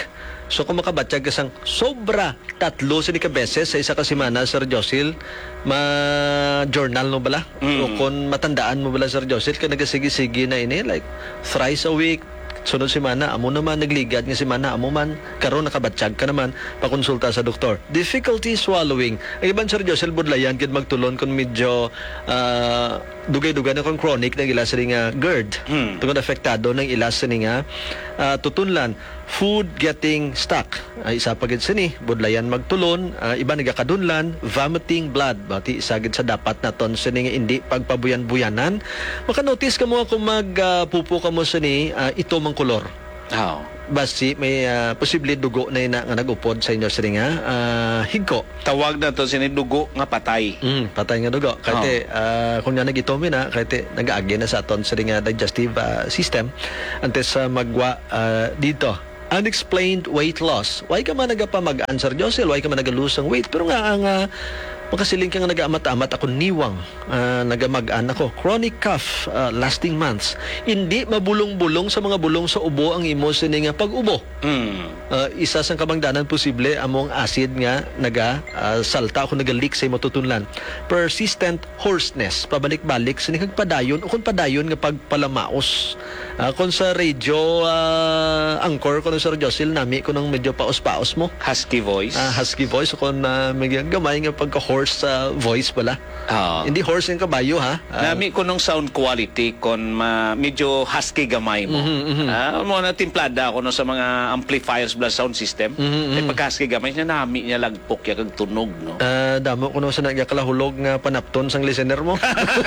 So kung makabatyag kasang sobra tatlo sini ka beses sa isa ka semana, Sir Josil, ma-journal mo bala? Mm. O kung matandaan mo bala, Sir Josil, ka nagasigi-sige na ini, like thrice a week, sunod semana, amo naman nagligad nga semana, amo man karon nakabatyag ka naman pakonsulta sa doktor. Difficulty swallowing. Ang ibang, Sir Josel, budlayan kid magtulon kung medyo uh, dugay-dugay na kung chronic ng ilas nga GERD. Hmm. Tungod apektado ng ilas nga uh, tutunlan. Food getting stuck. Ay isa pagid sini, budlayan magtulon, uh, iba nagakadunlan, vomiting blood. Bati isagid sa dapat naton sini nga hindi pagpabuyan-buyanan. Maka-notice ka mo kung magpupo uh, ka mo sini, uh, ito mang kolor. Oh. Basi may uh, posible dugo na ina nga nagupod sa inyo sini nga uh, higko. Tawag na to sinidugo nga patay. Mm, patay nga dugo. Kaya oh. uh, kung nga nagitomi na, kaya nag-agi na sa aton sini nga digestive uh, system antes sa uh, magwa uh, dito. Unexplained weight loss. Why ka man nagapamagaan, Sir Josel? Why ka man nag-lose ang weight? Pero nga ang uh, makasiling ka nga nag-amat-amat ako niwang, uh, nagamagaan ako. Chronic cough, uh, lasting months. Hindi mabulong-bulong sa mga bulong sa ubo ang imo sini nga pag-ubo. Mm. Uh, isa sang kabangdanan posible among acid nga naga uh, salta o naga-leak sa imo tutunlan. Persistent hoarseness, pabalik-balik sini kag padayon o kung padayon nga pagpalamaos. Uh, kung sa radio uh, anchor ko Sir Josil nami ko nang medyo paos-paos mo. Husky voice. Uh, husky voice o kung uh, may gamay nga pagka-hoarse sa uh, voice pala. Oh. Hindi horse yung kabayo ha. Uh, Nami ko nung sound quality kon ma, medyo husky gamay mo. Mhm, mhm. Ah, mo na timplada ako no sa mga amplifiers plus sound system. Mhm, Ay mhm. pagka husky gamay niya nami niya lagpok ya kag tunog no. Uh, damo ko no sa nagyakalahulog nga panapton sang listener mo.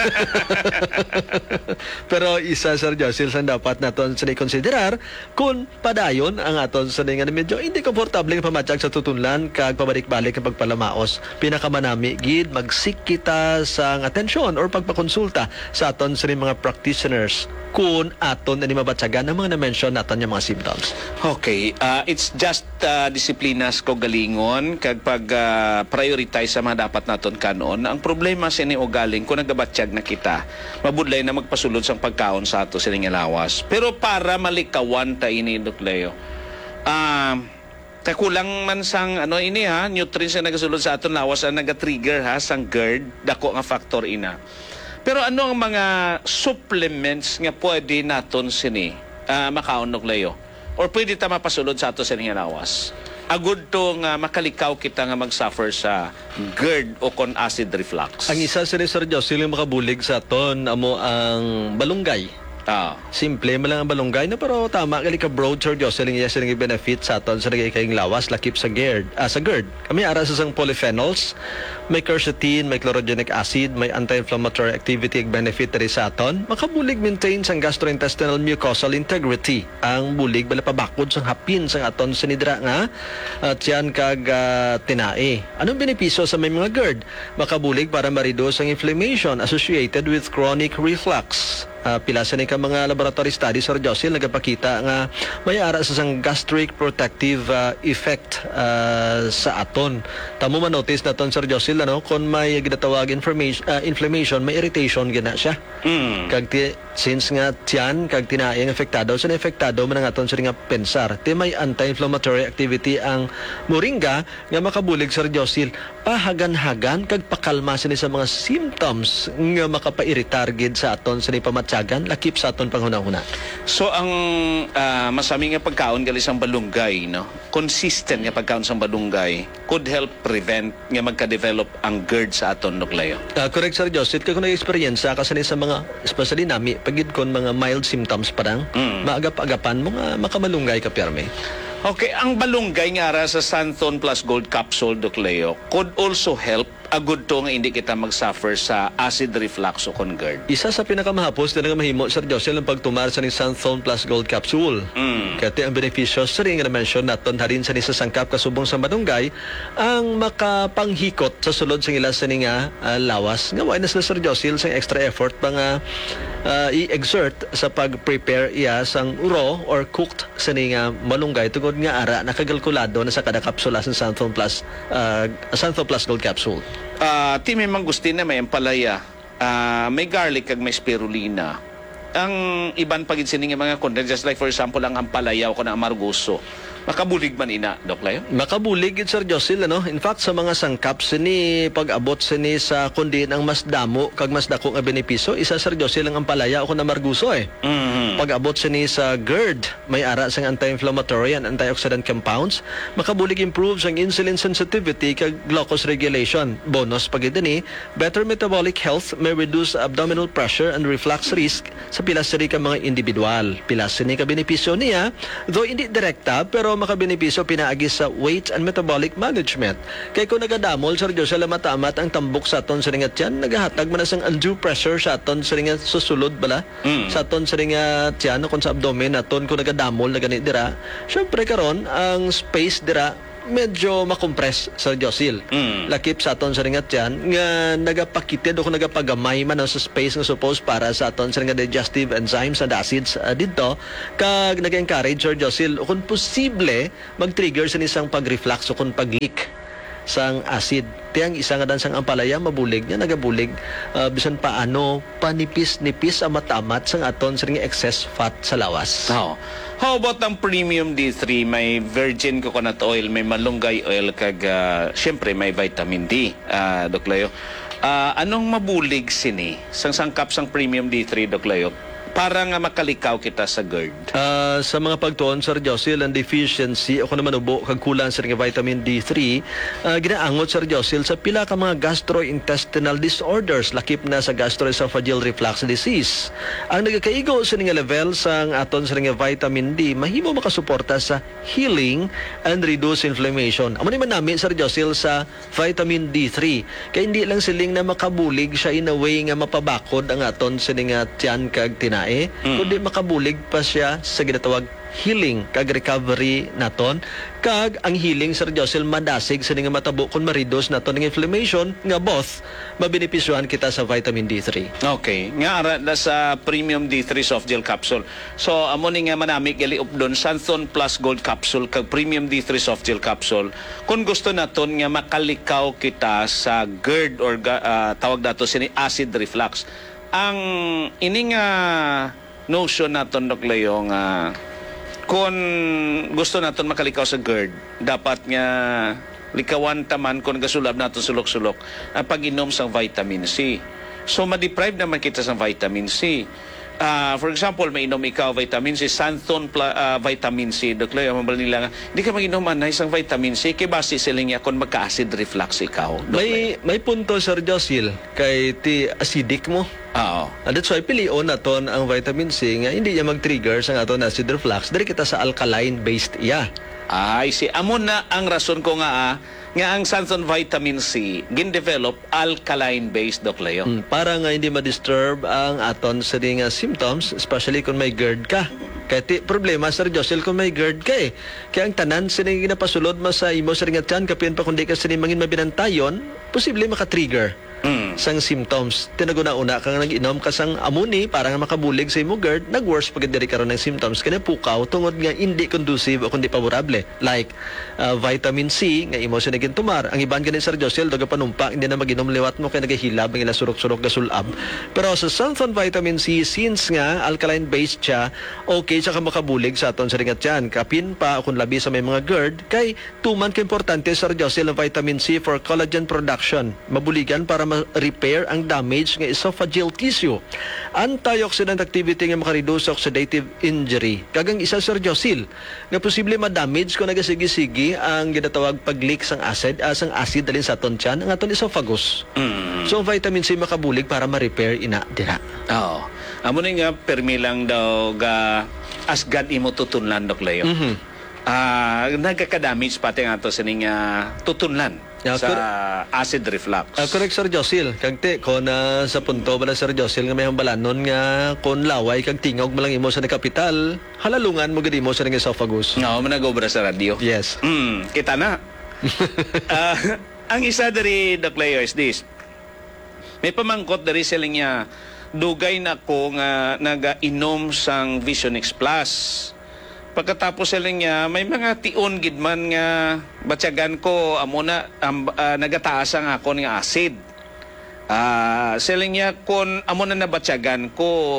Pero isa, Sir Josil, sa dapat naton sa konsiderar kung padayon ang aton sa nga medyo hindi komportable nga pamatyag sa tutunlan kag pabalik-balik ang pagpalamaos. Pinakamanami gid magsik kita sa atensyon or pagpakonsulta sa aton sa mga practitioners kung aton ani mabatyagan ang mga na-mention naton yung mga symptoms. Okay, uh, it's just uh, disiplinas ko galingon kag pag uh, prioritize sa mga dapat naton kanon. Ang problema sini o galing kung nagabatsyag na kita, mabudlay na magpasulod sang pagkaon sa ato sining lawas. Pero para malikawan ta ini Dok Leo. Ah, uh, kulang man sang ano ini ha, nutrients na nagasulod sa aton lawas ang naga-trigger ha sang GERD, dako nga factor ina. Pero ano ang mga supplements nga pwede naton sini uh, makaon Dok Leo? Or pwede ta mapasulod sa ato sining lawas? Agud to nga makalikaw kita nga mag-suffer sa GERD o kon acid reflux. Ang isa sa Sir Josil yung makabulig sa aton amo ang balunggay. Ah. Simple mo lang ang balunggay na pero tama kali ka broad Sir Jocelyn yes yung benefit sa aton sa nagay kayong lawas lakip sa GERD ah, sa GERD kami ara sa sang polyphenols may quercetin may chlorogenic acid may anti-inflammatory activity ag benefit diri sa aton makabulig maintain sang gastrointestinal mucosal integrity ang bulig bala pabakod sang hapin sang aton sinidra nga at yan kag uh, tinae anong benepisyo sa may mga GERD makabulig para ma-reduce ang inflammation associated with chronic reflux. Uh, pila sa ni ka mga laboratory studies Sir Josil nagapakita nga may ara sa sang gastric protective uh, effect uh, sa aton. Tamo man notice naton Sir Josil ano kung may ginatawag information uh, inflammation may irritation gina siya. Mm. Kag ti, since nga tiyan kag tinae ang afektado sa afektado man ang aton sa nga pensar. Ti may anti-inflammatory activity ang moringa nga makabulig Sir Josil pahagan-hagan kag pakalma sini sa mga symptoms nga makapairitar gid sa aton sa ni pamatyagan lakip sa aton panghunahuna. So ang uh, masami nga pagkaon gali sang balunggay no. Consistent nga pagkaon sang balunggay could help prevent nga magka-develop ang GERD sa aton Dok Leo. Uh, correct Sir Joseph kay kung na-experience kasani sa mga especially nami pagid kon mga mild symptoms parang mm. maagap-agapan mo nga makamalunggay ka perme. Okay, ang balunggay nga ara sa Santhon Plus Gold Capsule Dok Leo could also help agud to nga hindi kita mag-suffer sa acid reflux o kon GERD. Isa sa pinakamahapos na nga mahimo Sir Joseph ang pagtumar sa ni Santhon Plus Gold Capsule. Mm. Kaya ang benepisyo sa rin nga na-mention naton harin sa ni sa sangkap kasubong sa malunggay ang makapanghikot sa sulod sa ilas sa ni nga uh, lawas. Nga why na sila Sir Joseph sa extra effort pa nga uh, i-exert sa pag-prepare iya sang raw or cooked sa ni nga malunggay tungod nga ara nakakalkulado na sa kada kapsula sa Santhon Plus uh, Santhon Plus Gold Capsule. Uh, ti may mangustin na may ampalaya, uh, may garlic kag may spirulina. Ang iban pagid sining mga content just like for example ang ampalaya o kuna amargoso. Makabulig man ina, Dok Layo? Makabulig gid Sir Josil ano. In fact sa mga sangkap sini pag-abot sini sa kundi ang mas damo kag mas dako nga benepisyo isa Sir Josil ang ampalaya o na marguso eh. Mhm. Pag-abot sini sa GERD may ara sang anti-inflammatory and antioxidant compounds makabulig improves ang insulin sensitivity kag glucose regulation. Bonus pag ni better metabolic health may reduce abdominal pressure and reflux risk sa pila sini ka mga individual. Pila sini ka benepisyo niya though hindi direkta pero makabenepisyo pinaagi sa weight and metabolic management. Kay kung nagadamol, Sir Jose, matamat ang tambok sa aton sa ringat yan, nagahatag man na sang undue pressure sa aton sa ringat susulod bala, Mm. sa aton sa ringat yan, kung sa abdomen aton, kung nagadamol, naganit dira, syempre karon ang space dira, medyo makompress sa Josil. Mm. Lakip sa aton sa ringat yan, nga nagapakitid o kung nagapagamay man sa space nga suppose para sa aton sa ringat digestive enzymes and acids uh, dito, kag nag-encourage Sir Josil, o kung posible, mag-trigger sa isang pag-reflux o kung pag-leak sang acid. Tiyang isa nga dan sang ampalaya mabulig niya nagabulig uh, bisan paano panipis-nipis ang matamat sang aton sa ringat excess fat sa lawas. Oh. How about ang premium D three? May virgin coconut oil, may malunggay oil, kag uh, syempre may vitamin D, uh, Dok Layo. Uh, anong mabulig sini sang sangkap sang premium D three, Dok Layo, para nga makalikaw kita sa GERD? Uh, sa mga pagtuon, Sir Josil, ang deficiency o kung naman ubo, kag kulang sa nga vitamin D three, uh, ginaangot, Sir Josil, sa pila ka mga gastrointestinal disorders, lakip na sa gastroesophageal reflux disease. Ang nagakaigo sa nga level sa aton sa nga vitamin D, mahimo makasuporta sa healing and reduce inflammation. Amo ni man namin, Sir Josil, sa vitamin D three. Kaya hindi lang siling na makabulig siya in a way nga mapabakod ang aton sa nga tiyan kag tinae, Mm. kundi makabulig pa siya sa ginatawag healing kag recovery naton, kag ang healing, Sir Josil, madasig sa nga matabo kung ma-reduce naton ng inflammation nga both mabenepisyohan kita sa vitamin D three. Okay. Nga ara na sa premium D three soft gel capsule. So amo ni nga manami gali updon Santhon Plus Gold capsule kag premium D three soft gel capsule. Kung gusto naton nga makalikaw kita sa GERD or uh, tawag dato sini acid reflux. Ang ini nga notion naton, Dok Layo, nga kung gusto naton makalikaw sa GERD, dapat nga likawan taman kung gasulab naton sulok-sulok ang pag-inom sa vitamin C. So ma-deprive naman kita sa vitamin C. Uh, for example, may inom ikaw vitamin C, Santhon uh, vitamin C, Dok Layo, mabal nila nga, di ka mag-inom na isang vitamin C, kaya base sila niya kung magka-acid reflux ikaw, Dok May Layo. may punto, Sir Josil, kay ti acidic mo. Oo. And that's why pilion naton ang vitamin C nga hindi niya mag-trigger sa aton acid reflux, diri kita sa alkaline based iya. Ay, si amo na ang rason ko nga ah, nga ang Santhon vitamin C gin-develop alkaline-based, Dok Layo. Mm, para nga hindi ma-disturb ang aton sa nga symptoms, especially kung may GERD ka. Kaya ti problema, Sir Josil, kung may GERD ka eh. Kaya ang tanan sining ginapasulod mo sa imo sa ringat yan, kapin pa kundi ka sining mangin mabinantayon, posible maka-trigger Mm. sang symptoms. Tinaguna-una kang nag-inom ka sang amuni para nga makabulig sa imo GERD, nag-worse pag diri karon ng symptoms kaya pukaw tungod nga hindi conducive o kundi favorable. Like uh, vitamin C nga imo sa naging tumar. Ang iban ganin, Sir Josel, daga panumpa hindi na mag-inom liwat mo kay nagahilab ang ila surok-surok gasulab. Pero sa Santhon vitamin C, since nga alkaline based siya, okay siya ka makabulig sa aton sa ringat yan. Kapin pa kung labi sa may mga GERD kay tuman ka importante, Sir Josel, ang vitamin C for collagen production. Mabuligan para ma-repair ang damage nga esophageal tissue. Antioxidant activity nga makareduce oxidative injury. Kagang isa, Sir Josil, nga posible ma-damage kung nagasigi-sigi ang ginatawag pag-leak sang acid, uh, sang acid dalin sa aton tiyan, ang aton esophagus. Mm. So, ang vitamin C makabulig para ma-repair ina dira. Oo. Amo ni nga permi lang daw ga asgad imo tutunlan, Dok Layo. Mhm. Ah, nagka-damage pati nga to sa ning uh, tutunlan Yeah, sa cor- acid reflux. Uh, correct, Sir Josil. Kag te, kung uh, sa punto ba na, Sir Josil, nga may hambalanon nga kung laway kag tingog mo lang imo sa kapital, halalungan mo gadi mo sa ring esophagus. No, managobra sa radio. Yes. Mm, kita na. Ah, ang isa dari, Dok Layo, is this. May pamangkot dari sila niya, dugay na ko nga naga-inom sang Visionix Plus. Pagkatapos sila niya, may mga tion gidman nga batyagan ko, amo na, um, uh, nagataas ang ako nga acid. Ah, sila niya, kung amo na nabatyagan ko,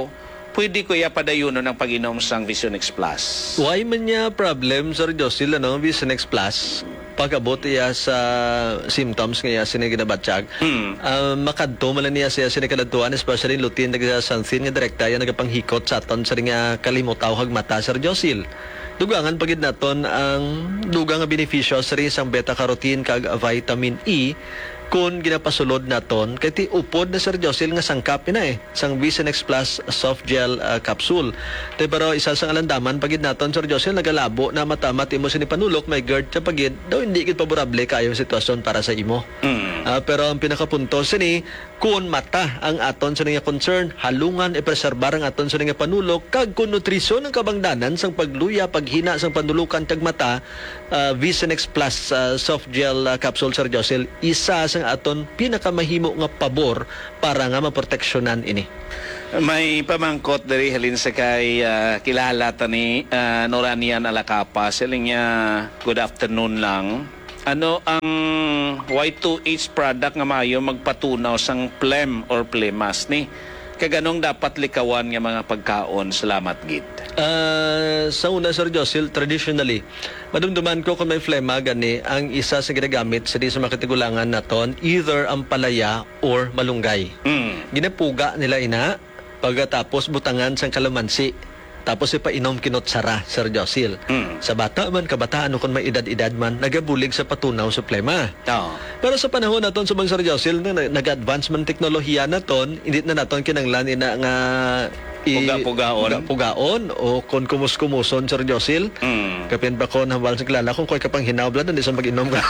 pwede ko iya padayuno ng pag-inom sang Visionex Plus. Why man niya problem, Sir Josil, ano, Visionex Plus, pag-abot iya sa symptoms nga iya siniginabatsyag, Hmm. uh, makadto man niya siya sinikadatuan, especially lutin nagsa sansin nga direkta yan nagapanghikot sa aton sa nga kalimutaw hagmata, Sir Josil. Dugangan pagid naton ang dugang nga benepisyo sa isang beta-carotene kag vitamin E kung ginapasulod naton kay ti upod na Sir Josil nga sangkap ina eh sang Visionex Plus soft gel uh, capsule. Tay pero isa sang alandaman pagid naton Sir Josil nagalabo na matamat imo sini panulok may GERD sa pagid daw hindi gid paborable kaayo sitwasyon para sa imo. Mm. Ah, pero ang pinakapunto sini kun mata ang aton sa nga concern halungan i-preserbar ang aton sa nga panulok kag kun nutrisyon ang kabangdanan sang pagluya paghina sang panulukan kag mata, uh, Visionex Plus uh, soft gel uh, capsule Sir Josil isa sang aton pinakamahimo nga pabor para nga maproteksyonan ini. May pamangkot dari halin sa kay ah, kilala ta ni uh, Noranian Alacapa. Siling niya, good afternoon lang. Ano ang Y two H product nga mayo magpatunaw sang phlegm or phlemas ni? Kaganong dapat likawan nga mga pagkaon. Salamat gid. Uh, sa una, Sir Josil, traditionally, madumduman ko kung may phlegma gani, ang isa sa ginagamit sa di sa makatigulangan naton, either ang palaya or malunggay. Mm. Ginapuga nila ina, pagkatapos butangan sang kalamansi. Tapos ipainom kinot sara, Sir Josil. Mm. Sa bata man, kabataan, kung may edad-edad man, nagabulig sa patunaw sa phlegma. Oh. Pero sa panahon naton sa Sir Josil, na nag-advance man teknolohiya naton, hindi na naton kinanglan ina nga i- Puga-pugaon. pugaon o kung kumus-kumuson, Sir Josil. Mm. Kapin ba ko nahawal sa kilala kung ko'y kapang hinawblan, hindi sa mag-inom ka.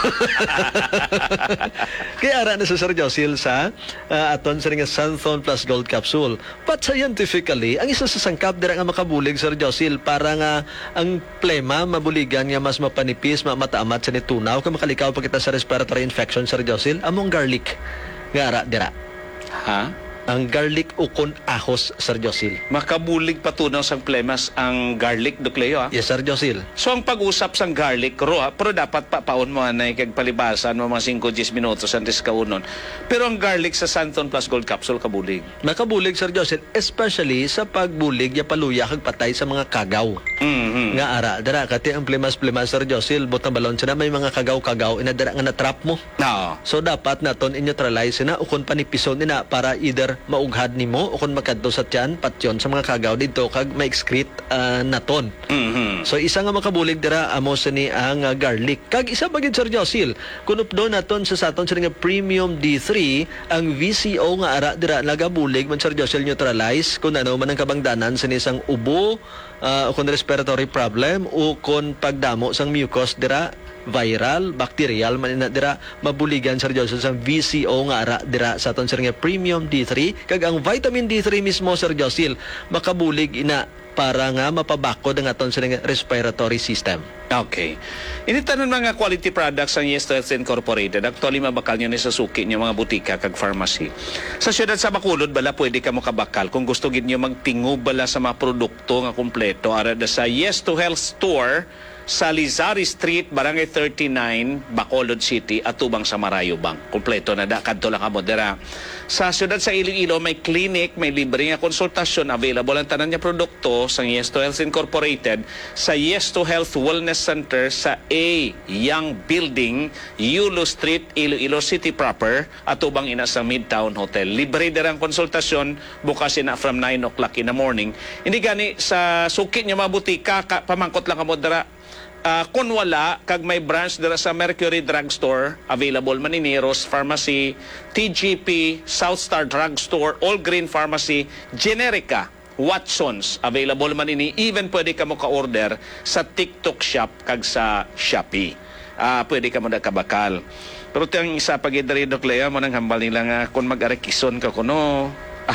Kaya ara na sa Sir Josil sa uh, aton sa nga Santhon Plus Gold Capsule. But scientifically, ang isa sa sangkap dira nga makabulig, Sir Josil, para nga ang plema mabuligan nga mas mapanipis, mataamat sa nitunaw, kung makalikaw pa kita sa respiratory infection, Sir Josil, among garlic. Nga ara dira. Ha? Ang garlic ukon ahos, Sir Josil. Makabulig patunaw sang phlemas ang garlic, Ducleo, ha? Yes, Sir Josil. So ang pag-usap sang garlic, ro, ha? Pero dapat pa paon mo na kag palibasan mo mga five to ten minutos antes kaunon. Pero ang garlic sa Santon Plus Gold Capsule kabulig. Makabulig, Sir Josil, especially sa pagbulig ya paluya kag patay sa mga kagaw. Mm-hmm. Nga ara, dara kati ang plemas-plemas, Sir Josil, butang balon sina may mga kagaw-kagaw ina dara nga na-trap mo. No. So dapat naton i-neutralize na ukon panipison nina para either maughad nimo o kung makadto sa tiyan patyon sa mga kagaw dito kag ma-excrete uh, naton. Mm-hmm. So isa nga makabulig dira amo sa ni ang uh, garlic. Kag isa bagid, Sir Josil, kun updo naton sa saton sa nga premium D three ang V C O nga ara dira nagabulig man, Sir Josil, neutralize kun ano man ang kabangdanan sa isang ubo, uh, o kung respiratory problem o kung pagdamo sang mucus dira, viral, bacterial man ina dira, mabuligan, Sir Josil, sang V C O nga ara dira sa aton sir nga premium D three kag ang vitamin D three mismo, Sir Josil, makabulig ina para nga mapabakod ang aton sir nga respiratory system. Okay. Ini tanon mga quality products ang Yes to Health Incorporated. Actually, mabakal nyo ni sa suki nyo mga butika kag pharmacy. Sa syudad sa Bacolod, bala, pwede ka mo kabakal. Kung gusto gid nyo magtingo bala sa mga produkto nga kompleto, ara da sa Yes to Health Store sa Lizari Street, Barangay thirty-nine, Bacolod City, at tubang sa Marayo Bank. Kompleto na da, kadto lang kamo dira. Sa syudad sa Iloilo, may clinic, may libre nga konsultasyon, available ang tanan niya produkto sa Yes to Health Incorporated sa Yes to Health Wellness Center sa A Young Building, Yulo Street, Iloilo City proper, at tubang ina sa Midtown Hotel. Libre dira ang konsultasyon, bukas na from nine o'clock in the morning. Hindi gani sa suki niya mga butika, ka, pamangkot lang kamo dira. Uh, kung wala, kag may branch dira sa Mercury Drugstore, available man ini, Ross Pharmacy, T G P, Southstar Drugstore, All Green Pharmacy, Generica, Watsons, available man ini. Even pwede ka mo ka-order sa TikTok Shop kag sa Shopee. Uh, pwede ka mo na kabakal. Pero ito yung isa pag-idari, Dok Lea, mo nang hambal nila nga kung mag-arekison ka kuno. Ah,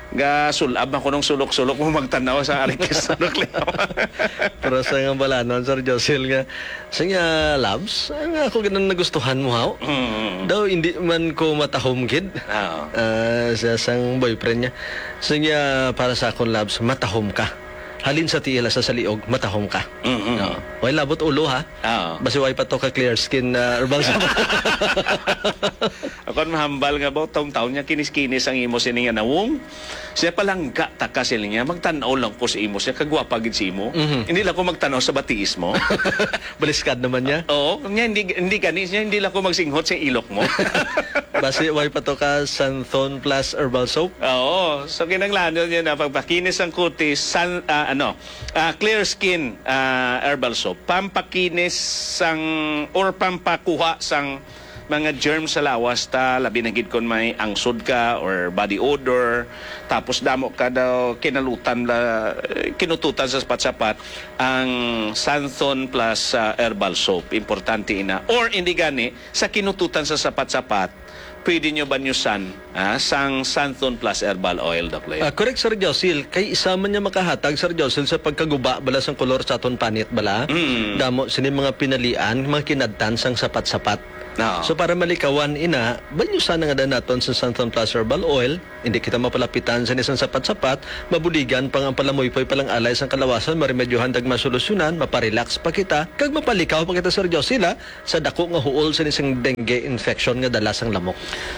ga sulab ako nung sulok-sulok mo magtanaw sa arekison, Dok Lea. Pero sa nga balanon, Sir Josil, nga sa nga labs, nga ako ganun nagustuhan mo, haw. Mm. Daw hindi man ko matahom kid. Oo. Ah, sa sang boyfriend niya. Sa nga para sa akong labs, matahom ka. Halin sa tiila sa saliog, matahom ka. Mm-hmm. No. Way labot ulo, ha? Oo. Basi way pa to ka clear skin na uh, urbang sa Ako mahambal nga ba, taong taon niya kinis-kinis ang imo sini nga nawong. Siya palang ga taka sila niya, magtanaw lang ko sa imo siya, kagwapa gid si imo. Mhm. Hindi lang ko magtanaw sa batiis mo. Baliskad naman niya. Oo, niya hindi hindi kanis niya, hindi lang ko magsinghot sa ilok mo. Base, why pa to ka Santhon plus herbal soap? Oo, so kinanglanon niya na pagpakinis ang kutis, san, ah, ano, ah, clear skin ah, herbal soap, pampakinis sang or pampakuha sang mga germs sa lawas ta labi na gid kon may angsod ka or body odor tapos damo ka daw kinalutan la kinututan sa sapat-sapat ang Santhon plus ah, herbal soap importante ina or hindi gani sa kinututan sa sapat-sapat pwede nyo banyusan ah, sang Santhon plus herbal oil, Doc Leo. Ah, correct, Sir Josil. Kay isa man niya makahatag, Sir Josil, sa pagkaguba bala sang kolor sa aton panit bala. Mm. Damo sini mga pinalian, mga kinadtan sang sapat-sapat. No. So para malikawan ina, banyusan na nga dan naton sa Santhon plus herbal oil, hindi kita mapalapitan sa isang sapat-sapat, mabuligan pang ang palamoy-poy palang alay sang kalawasan, marimedyohan dag masolusyonan, maparelax pa kita, kag mapalikaw pa kita, Sir Josila, sa dako nga huol sa isang dengue infection nga dala sang lamok.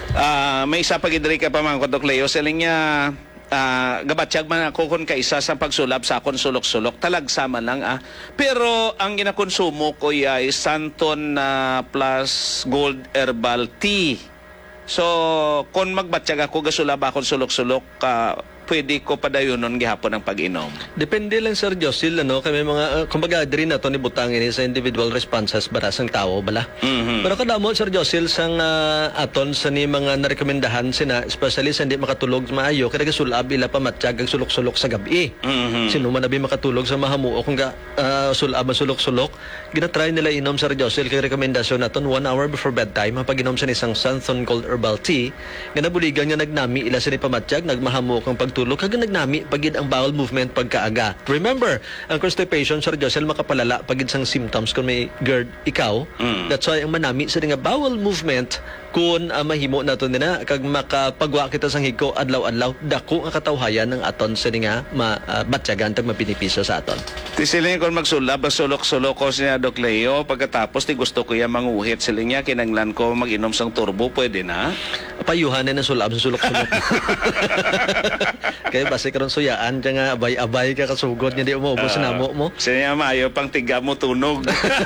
Ah, may isa pa gidri ka pa mga Doc Leo, siling niya ah, gabatsyag man ako kung kaisa sa pagsulab sa akong sulok-sulok talagsama lang ah. Pero ang ginakonsumo ko ay Santhon na plus gold herbal tea. So kung magbatsyag ako gasulab akong sulok-sulok ka pwede ko padayonon gihapon ang pag-inom. Depende lang, Sir Josil, ano, kami mga, uh, kumbaga, diri na to ni butangin ini sa individual responses para sang tao, bala. Mhm. Pero kadamo, Sir Josil, sang uh, aton sa ni mga narekomendahan sina, especially sa hindi makatulog maayo, kaya sulab ila pa matsyag ang sulok-sulok sa gabi. Mhm. Sino man nabi makatulog sa mahamuo kung ga, uh, sulab ang sulok-sulok, ginatry nila inom, Sir Josil, kay rekomendasyon naton one hour before bedtime, mapag-inom sa isang Santhon Gold Herbal Tea, nga nabuligan nga nagnami ila sa ni pamatsyag, nagmahamuo kang pagtulog, kag nagnami pagid ang bowel movement pagkaaga. Remember, ang constipation, Sir Josel, makapalala pagid sang symptoms kung may GERD ikaw. Mm. That's why ang manami sa nga bowel movement kung uh, mahimo nato nina kag makapagwa kita sang higko adlaw-adlaw dako nga katawhayan ng aton sa nga ma, uh, batyagan tag mapinipiso sa aton. Ti sila kung magsulab, sulok-sulok ko siya, Doc Leo, pagkatapos ti gusto ko yan manguhit sila niya, kinanglan ko maginom sang turbo, pwede na? Payuhan na sulab sa sulok-sulok. Kaya base karon suyaan kaya nga abay-abay ka kasugod niya di umuubos sa namo mo. Siya maayo pang tiga mo tunog.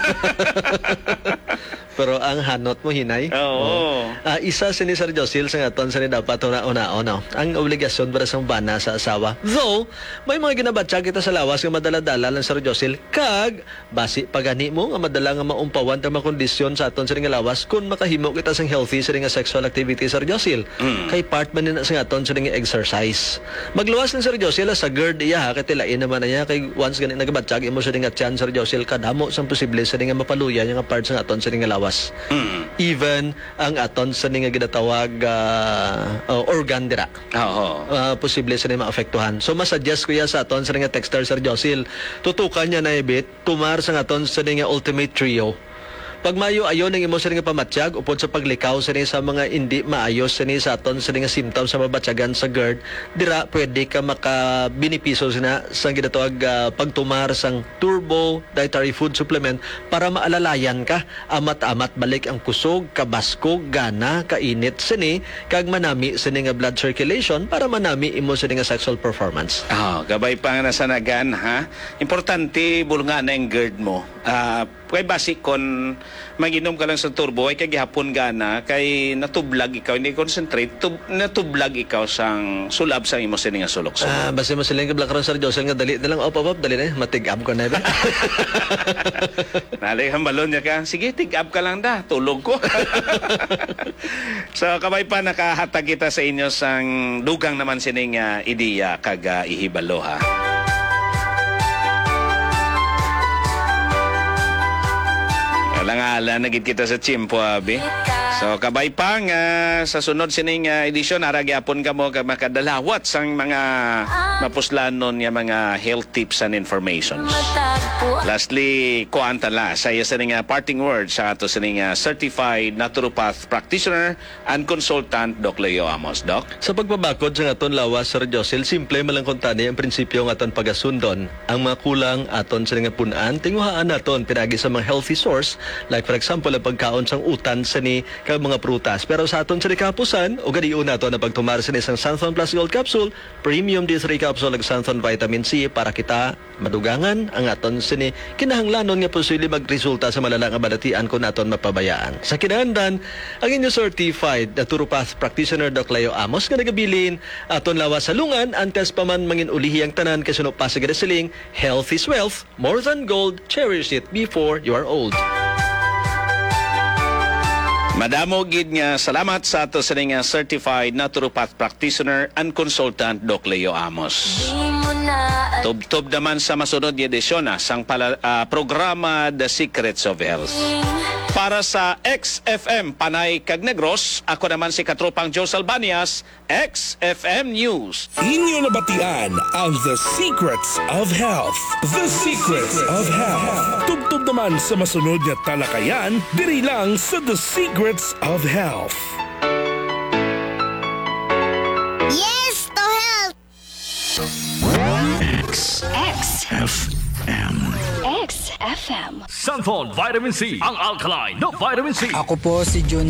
Pero ang hanot mo hinay. Oo. Ah, isa si ni Sir Josil sa aton sa ni dapat una-una no. Ang obligasyon para sa bana sa asawa. Though may mga ginabatya kita sa lawas nga madala-dala lang Sir Josil kag basi pagani mo nga madala nga maumpawan ta mga kondisyon sa aton sa nga lawas kun makahimo kita sang healthy sa nga sexual activity Sir Josil. Mm. Kay part man nina sa aton sa nga exercise. Magluwas ni Sir Josil sa GERD iya ha kay tilain naman niya kay once gani nagabatya imo sa nga tiyan Sir Josil kadamo sang posible sa nga mapaluya nga part sa aton sa nga lawas. Mm. Even ang aton sa nga ginatawag uh, uh, organ dira. Oo. Uh, posible sa nima maapektuhan. So masuggest ko ya sa aton sa nga texter Sir Josil, tutukan niya na ibit tumar sa aton sa nga ultimate trio. Pag mayo ayon ng imo sa nga pamatsyag upod sa paglikaw sa ni sa mga hindi maayos sa ni sa aton sa nga symptoms sa mabatyagan sa GERD, dira pwede ka makabinipiso sina sa ginatawag uh, pagtumar sang turbo dietary food supplement para maalalayan ka amat-amat balik ang kusog, kabaskog, gana, kainit sini kag manami sa nga blood circulation para manami imo sa nga sexual performance. Oh, gabay pa nga nasanagan, ha? Importante, bulunga na yung GERD mo. Ah, kay basic kon maginom ka lang sa turbo ay kay gihapon gana kay natublag ikaw hindi concentrate tub, natublag ikaw sang sulab sa imo sini nga sulok. Ah, basta mo silang kabla karon Sir Josel nga dali na lang op op op dali na matig-up ko na ba. Nalay hambalon niya ka. Sige, tig-up ka lang da. Tulog ko. So, kabay pa nakahatag kita sa inyo sang dugang naman sining uh, ideya kag uh, ihibalo, ha. Alang-ala, nagit kita sa chimpo, abi. So, kabay pa nga sa sunod sining uh, edisyon, aragyapon ka mo ka makadalawat sang mga mapuslanon nga mga health tips and informations. Lastly, kuanta la sa iya sining uh, parting words sa ato sining uh, certified naturopath practitioner and consultant Doc Leo Amos. Doc? Sa pagbabakod sa aton lawas Sir Josel, simple malang kuntani ang prinsipyo ng aton pagasundon. Ang mga kulang aton sa nga punan, tinguhaan naton pinagi sa mga healthy source Like for example, ang pagkaon sang utan sa ni kag mga prutas. Pero sa aton sa kapusan, o gani una to na pagtumar sa isang Santhon Plus Gold Capsule, Premium D three Capsule ag Santhon Vitamin C para kita madugangan ang aton sini kinahanglanon nga posible magresulta sa malalang balatian kung aton mapabayaan. Sa kinaandan, ang inyo certified naturopath practitioner Doc Leo Amos nga nagabilin aton lawas sa lungan antes pa man mangin ulihi ang tanan kasuno pa sa siling health is wealth, more than gold, cherish it before you are old. Madamo gid nga salamat sa ato sa nga certified naturopath practitioner and consultant Doc Leo Amos. Tub-tub naman sa masunod nga edisyon na sang pala, ah, programa The Secrets of Health. Para sa X F M Panay kag Negros, ako naman si Katropang Joe Salbanias, X F M News. Inyo nabatian ang The Secrets of Health. The Secrets of Health. Tubtub naman sa masunod nga talakayan, diri lang sa The Secrets of Health. Yes to health! X X F M. X F M. Santhon Vitamin C, ang alkaline na vitamin C. Ako po si Jun